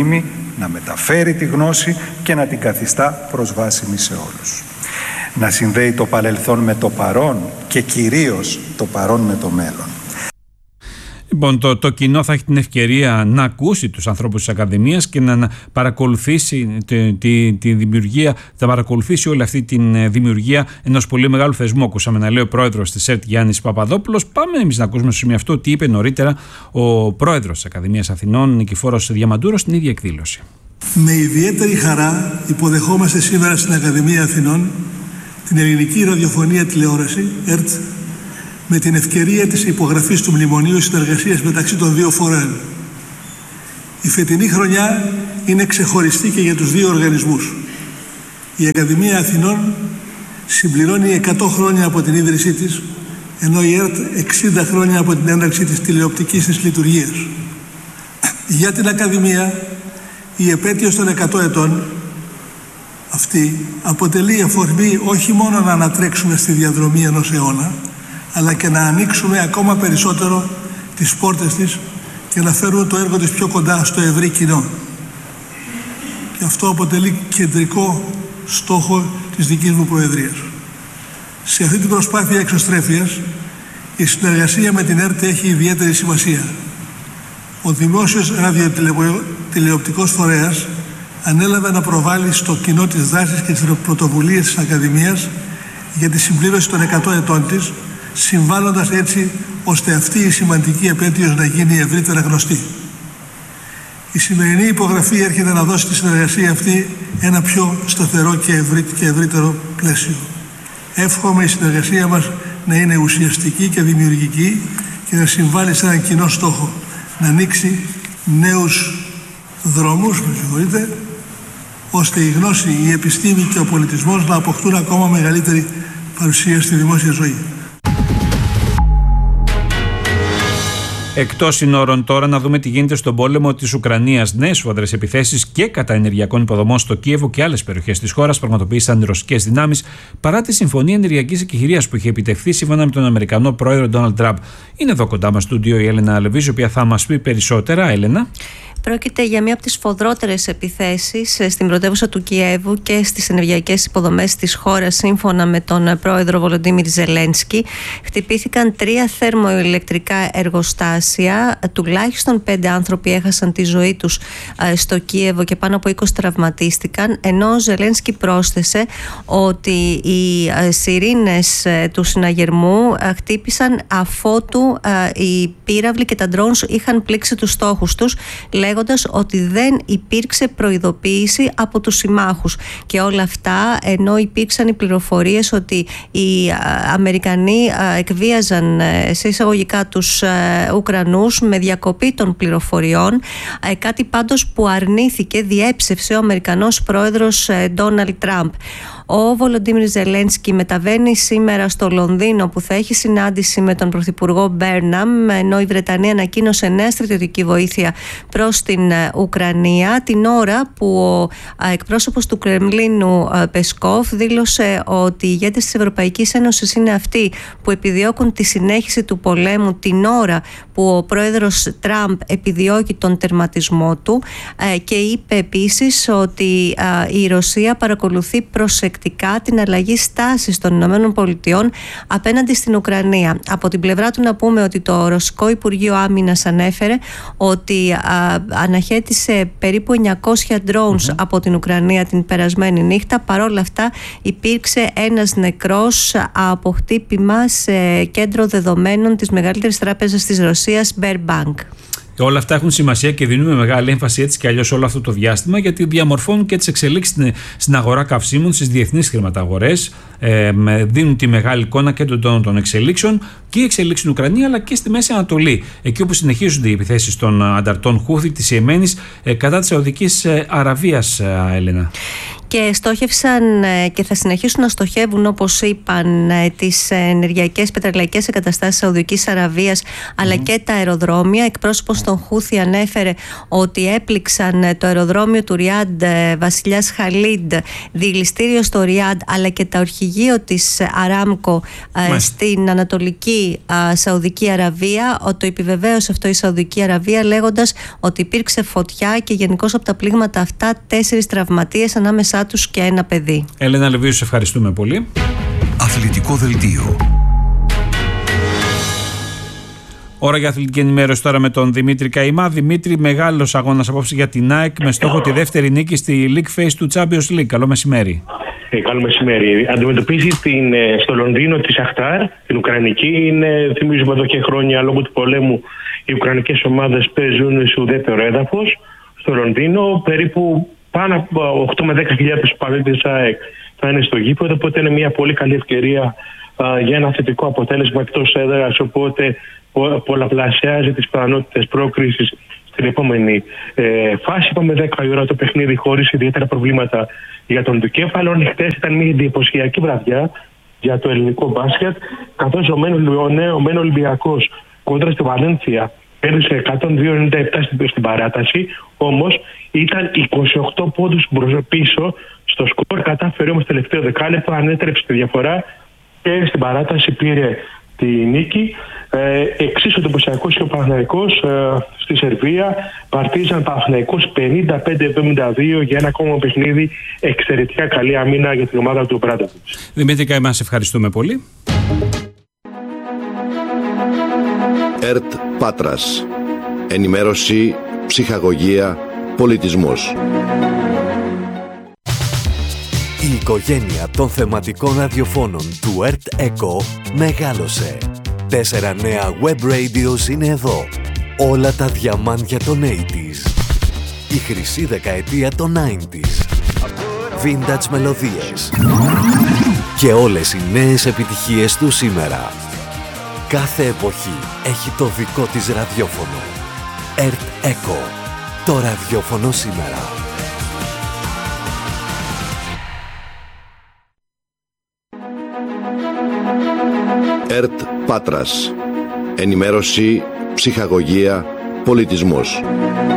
[SPEAKER 22] να μεταφέρει τη γνώση και να την καθιστά προσβάσιμη σε όλους. Να συνδέει το παρελθόν με το παρόν και κυρίως το παρόν με το μέλλον.
[SPEAKER 2] Λοιπόν, το, το κοινό θα έχει την ευκαιρία να ακούσει τους ανθρώπους της Ακαδημίας και να, να παρακολουθήσει τη, τη, τη δημιουργία, θα παρακολουθήσει όλη αυτή τη δημιουργία ενός πολύ μεγάλου θεσμού. Ακούσαμε να λέει ο πρόεδρος της ΕΡΤ Γιάννης Παπαδόπουλος. Πάμε εμείς να ακούσουμε στο σημείο αυτό τι είπε νωρίτερα ο πρόεδρος της Ακαδημίας Αθηνών, Νικηφόρος Διαμαντούρος, στην ίδια εκδήλωση.
[SPEAKER 3] Με ιδιαίτερη χαρά υποδεχόμαστε σήμερα στην Ακαδημία Αθηνών την ελληνική ραδιοφωνία τηλεόραση, ΕΡΤ, με την ευκαιρία της υπογραφής του Μνημονίου Συνεργασίας μεταξύ των δύο φορέων. Η φετινή χρονιά είναι ξεχωριστή και για τους δύο οργανισμούς. Η Ακαδημία Αθηνών συμπληρώνει εκατό χρόνια από την ίδρυσή της, ενώ η ΕΡΤ εξήντα χρόνια από την έναρξη της τηλεοπτικής της λειτουργίας. Για την Ακαδημία, η επέτειος των εκατό ετών αυτή αποτελεί αφορμή όχι μόνο να ανατρέξουμε στη διαδρομή ενός αιώνα, αλλά και να ανοίξουμε ακόμα περισσότερο τις πόρτες της και να φέρουμε το έργο της πιο κοντά στο ευρύ κοινό. Και αυτό αποτελεί κεντρικό στόχο της δικής μου Προεδρίας. Σε αυτή την προσπάθεια εξωστρέφειας, συνεργασία με την ΕΡΤ έχει ιδιαίτερη σημασία. Ο δημόσιος ραδιοτηλεοπτικός φορέας ανέλαβε να προβάλλει στο κοινό τις δράσεις και τις πρωτοβουλίες της Ακαδημίας για τη συμπλήρωση των εκατό ετών της, συμβάλλοντας έτσι ώστε αυτή η σημαντική επέτειος να γίνει ευρύτερα γνωστή. Η σημερινή υπογραφή έρχεται να δώσει τη συνεργασία αυτή ένα πιο σταθερό και, ευρύ, και ευρύτερο πλαίσιο. Εύχομαι η συνεργασία μας να είναι ουσιαστική και δημιουργική και να συμβάλλει σε έναν κοινό στόχο, να ανοίξει νέους δρόμους, με συγχωρείτε, ώστε η γνώση, η επιστήμη και ο πολιτισμός να αποκτούν ακόμα μεγαλύτερη παρουσία στη δημόσια ζωή.
[SPEAKER 2] Εκτός συνόρων τώρα, να δούμε τι γίνεται στον πόλεμο της Ουκρανίας. Νέες σφοδρές επιθέσεις και κατά ενεργειακών υποδομών στο Κίεβο και άλλες περιοχές της χώρας πραγματοποίησαν οι ρωσικές δυνάμεις παρά τη συμφωνία ενεργειακής εκεχηρίας που είχε επιτευχθεί σύμφωνα με τον Αμερικανό πρόεδρο Ντόναλντ Τραμπ. Είναι εδώ κοντά μας στο στούντιο η Έλενα Αλεβίζου, η οποία θα μας πει περισσότερα. Έλενα.
[SPEAKER 5] Πρόκειται για μία από τις σφοδρότερες επιθέσεις στην πρωτεύουσα του Κιέβου και στις ενεργειακές υποδομές της χώρας, σύμφωνα με τον πρόεδρο Βολοντίμιρ Ζελένσκι. Χτυπήθηκαν τρία θερμοηλεκτρικά εργοστάσια. Τουλάχιστον πέντε άνθρωποι έχασαν τη ζωή τους στο Κιέβο και πάνω από είκοσι τραυματίστηκαν. Ενώ ο Ζελένσκι πρόσθεσε ότι οι σιρήνες του συναγερμού χτύπησαν αφότου οι πύραυλοι και τα drones είχαν πλήξει τους στόχους τους, λέγοντας ότι δεν υπήρξε προειδοποίηση από τους συμμάχους. Και όλα αυτά ενώ υπήρξαν οι πληροφορίες ότι οι Αμερικανοί εκβίαζαν σε εισαγωγικά τους Ουκρανούς με διακοπή των πληροφοριών, κάτι πάντως που αρνήθηκε, διέψευσε ο Αμερικανός πρόεδρος Ντόναλντ Τραμπ. Ο Βολοντίμιρ Ζελένσκι μεταβαίνει σήμερα στο Λονδίνο, που θα έχει συνάντηση με τον Πρωθυπουργό Μπέρναμ, ενώ η Βρετανία ανακοίνωσε νέα στρατιωτική βοήθεια προς την Ουκρανία, την ώρα που ο εκπρόσωπος του Κρεμλίνου Πεσκόφ δήλωσε ότι οι ηγέτες της Ευρωπαϊκής Ένωσης είναι αυτοί που επιδιώκουν τη συνέχιση του πολέμου την ώρα που ο πρόεδρος Τραμπ επιδιώκει τον τερματισμό του, και είπε επίσης ότι η Ρωσία παρακολουθεί προσεκτικά την αλλαγή στάσης των Ηνωμένων Πολιτειών απέναντι στην Ουκρανία. Από την πλευρά του να πούμε ότι το Ρωσικό Υπουργείο Άμυνας ανέφερε ότι α, αναχέτησε περίπου εννιακόσια drones mm-hmm. από την Ουκρανία την περασμένη νύχτα. Παρόλα αυτά υπήρξε ένας νεκρός από χτύπημα σε κέντρο δεδομένων της μεγαλύτερης τράπεζας της Ρωσίας, Sberbank.
[SPEAKER 2] Όλα αυτά έχουν σημασία και δίνουμε μεγάλη έμφαση έτσι και αλλιώς όλο αυτό το διάστημα, γιατί διαμορφώνουν και τις εξελίξεις στην, στην αγορά καυσίμων, στις διεθνείς χρηματαγορές. Ε, δίνουν τη μεγάλη εικόνα και των τόνων των εξελίξεων, και η εξελίξη στην Ουκρανία αλλά και στη Μέση Ανατολή. Εκεί όπου συνεχίζονται οι επιθέσεις των ανταρτών Χούθη της Ιεμένης ε, κατά της Σαουδικής Αραβίας, ε, Έλενα.
[SPEAKER 5] και στόχευσαν και θα συνεχίσουν να στοχεύουν, όπως είπαν, τις ενεργειακές πετρελαϊκές εγκαταστάσεις Σαουδικής Αραβίας αλλά mm. και τα αεροδρόμια. Εκπρόσωπος των Χούθι ανέφερε ότι έπληξαν το αεροδρόμιο του Ριάντ Βασιλιάς Χαλίντ, διελιστήριο στο Ριάντ, αλλά και τα ορχηγείο της Αράμκο mm. στην Ανατολική Σαουδική Αραβία. Το επιβεβαίωσε αυτό η Σαουδική Αραβία, λέγοντας ότι υπήρξε φωτιά και γενικώς από τα πλήγματα αυτά τέσσερις τραυματίες, ανάμεσά τους και ένα παιδί.
[SPEAKER 2] Έλενα Λεβίου, σε ευχαριστούμε πολύ.
[SPEAKER 4] Αθλητικό δελτίο.
[SPEAKER 2] Ώρα για αθλητική ενημέρωση τώρα με τον Δημήτρη Καημά. Δημήτρη, μεγάλος αγώνας απόψε για την ΑΕΚ με στόχο τη δεύτερη νίκη στη League Phase του Champions League. Καλό μεσημέρι.
[SPEAKER 6] Ε, καλό μεσημέρι. Αντιμετωπίζει την, στο Λονδίνο τη Σαχτάρ, την Ουκρανική. Είναι, θυμίζουμε εδώ και χρόνια, λόγω του πολέμου, οι ουκρανικές ομάδες παίζουν σε ουδέτερο έδαφος. Στο Λονδίνο περίπου πάνω από οκτώ με δέκα χιλιάδες παλέτες ΑΕΚ θα είναι στο γήπεδο, οπότε είναι μια πολύ καλή ευκαιρία α, για ένα θετικό αποτέλεσμα εκτός έδρας, οπότε πο, πολλαπλασιάζει τις πιθανότητες πρόκρισης στην επόμενη ε, φάση. Είπαμε δέκα η ώρα το παιχνίδι χωρίς ιδιαίτερα προβλήματα για τον Ντουκέφαλο. Χτες ήταν μια εντυπωσιακή βραδιά για το ελληνικό μπάσκετ, καθώς ο Μεν Ολυμπιακός κόντρα στη Βαλένθια έδωσε εκατόν δύο ενενήντα επτά στην παράταση, όμως ήταν είκοσι οκτώ πόντους πίσω στο σκορ, κατάφερε όμως τελευταίο δεκάλεπτο, ανέτρεψε τη διαφορά και στην παράταση πήρε τη νίκη. Ε, εξίσου εντυπωσιακός και ο Παναθηναϊκός ε, στη Σερβία, Παρτίζαν Παναθηναϊκός πενήντα πέντε εβδομήντα δύο για ένα ακόμα παιχνίδι. Εξαιρετικά καλή αμήνα για την ομάδα του Μπράντοβιτς.
[SPEAKER 2] Δημήτρη Καημά, σε ευχαριστούμε πολύ.
[SPEAKER 7] ΕΡΤ Πάτρας. Ενημέρωση, ψυχαγωγία, πολιτισμός.
[SPEAKER 23] Η οικογένεια των θεματικών ραδιοφώνων του ΕΡΤ ΕΚΟ μεγάλωσε. Τέσσερα νέα web radios είναι εδώ. Όλα τα διαμάντια των ογδόντα. Η χρυσή δεκαετία των ενενήντα. Vintage μελωδίες. Και όλες οι νέες επιτυχίες του σήμερα. Κάθε εποχή έχει το δικό της ραδιόφωνο. ΕΡΤ ΕΚΟ. Το ραδιόφωνο σήμερα.
[SPEAKER 7] ΕΡΤ Πάτρας. Ενημέρωση, ψυχαγωγία, πολιτισμός.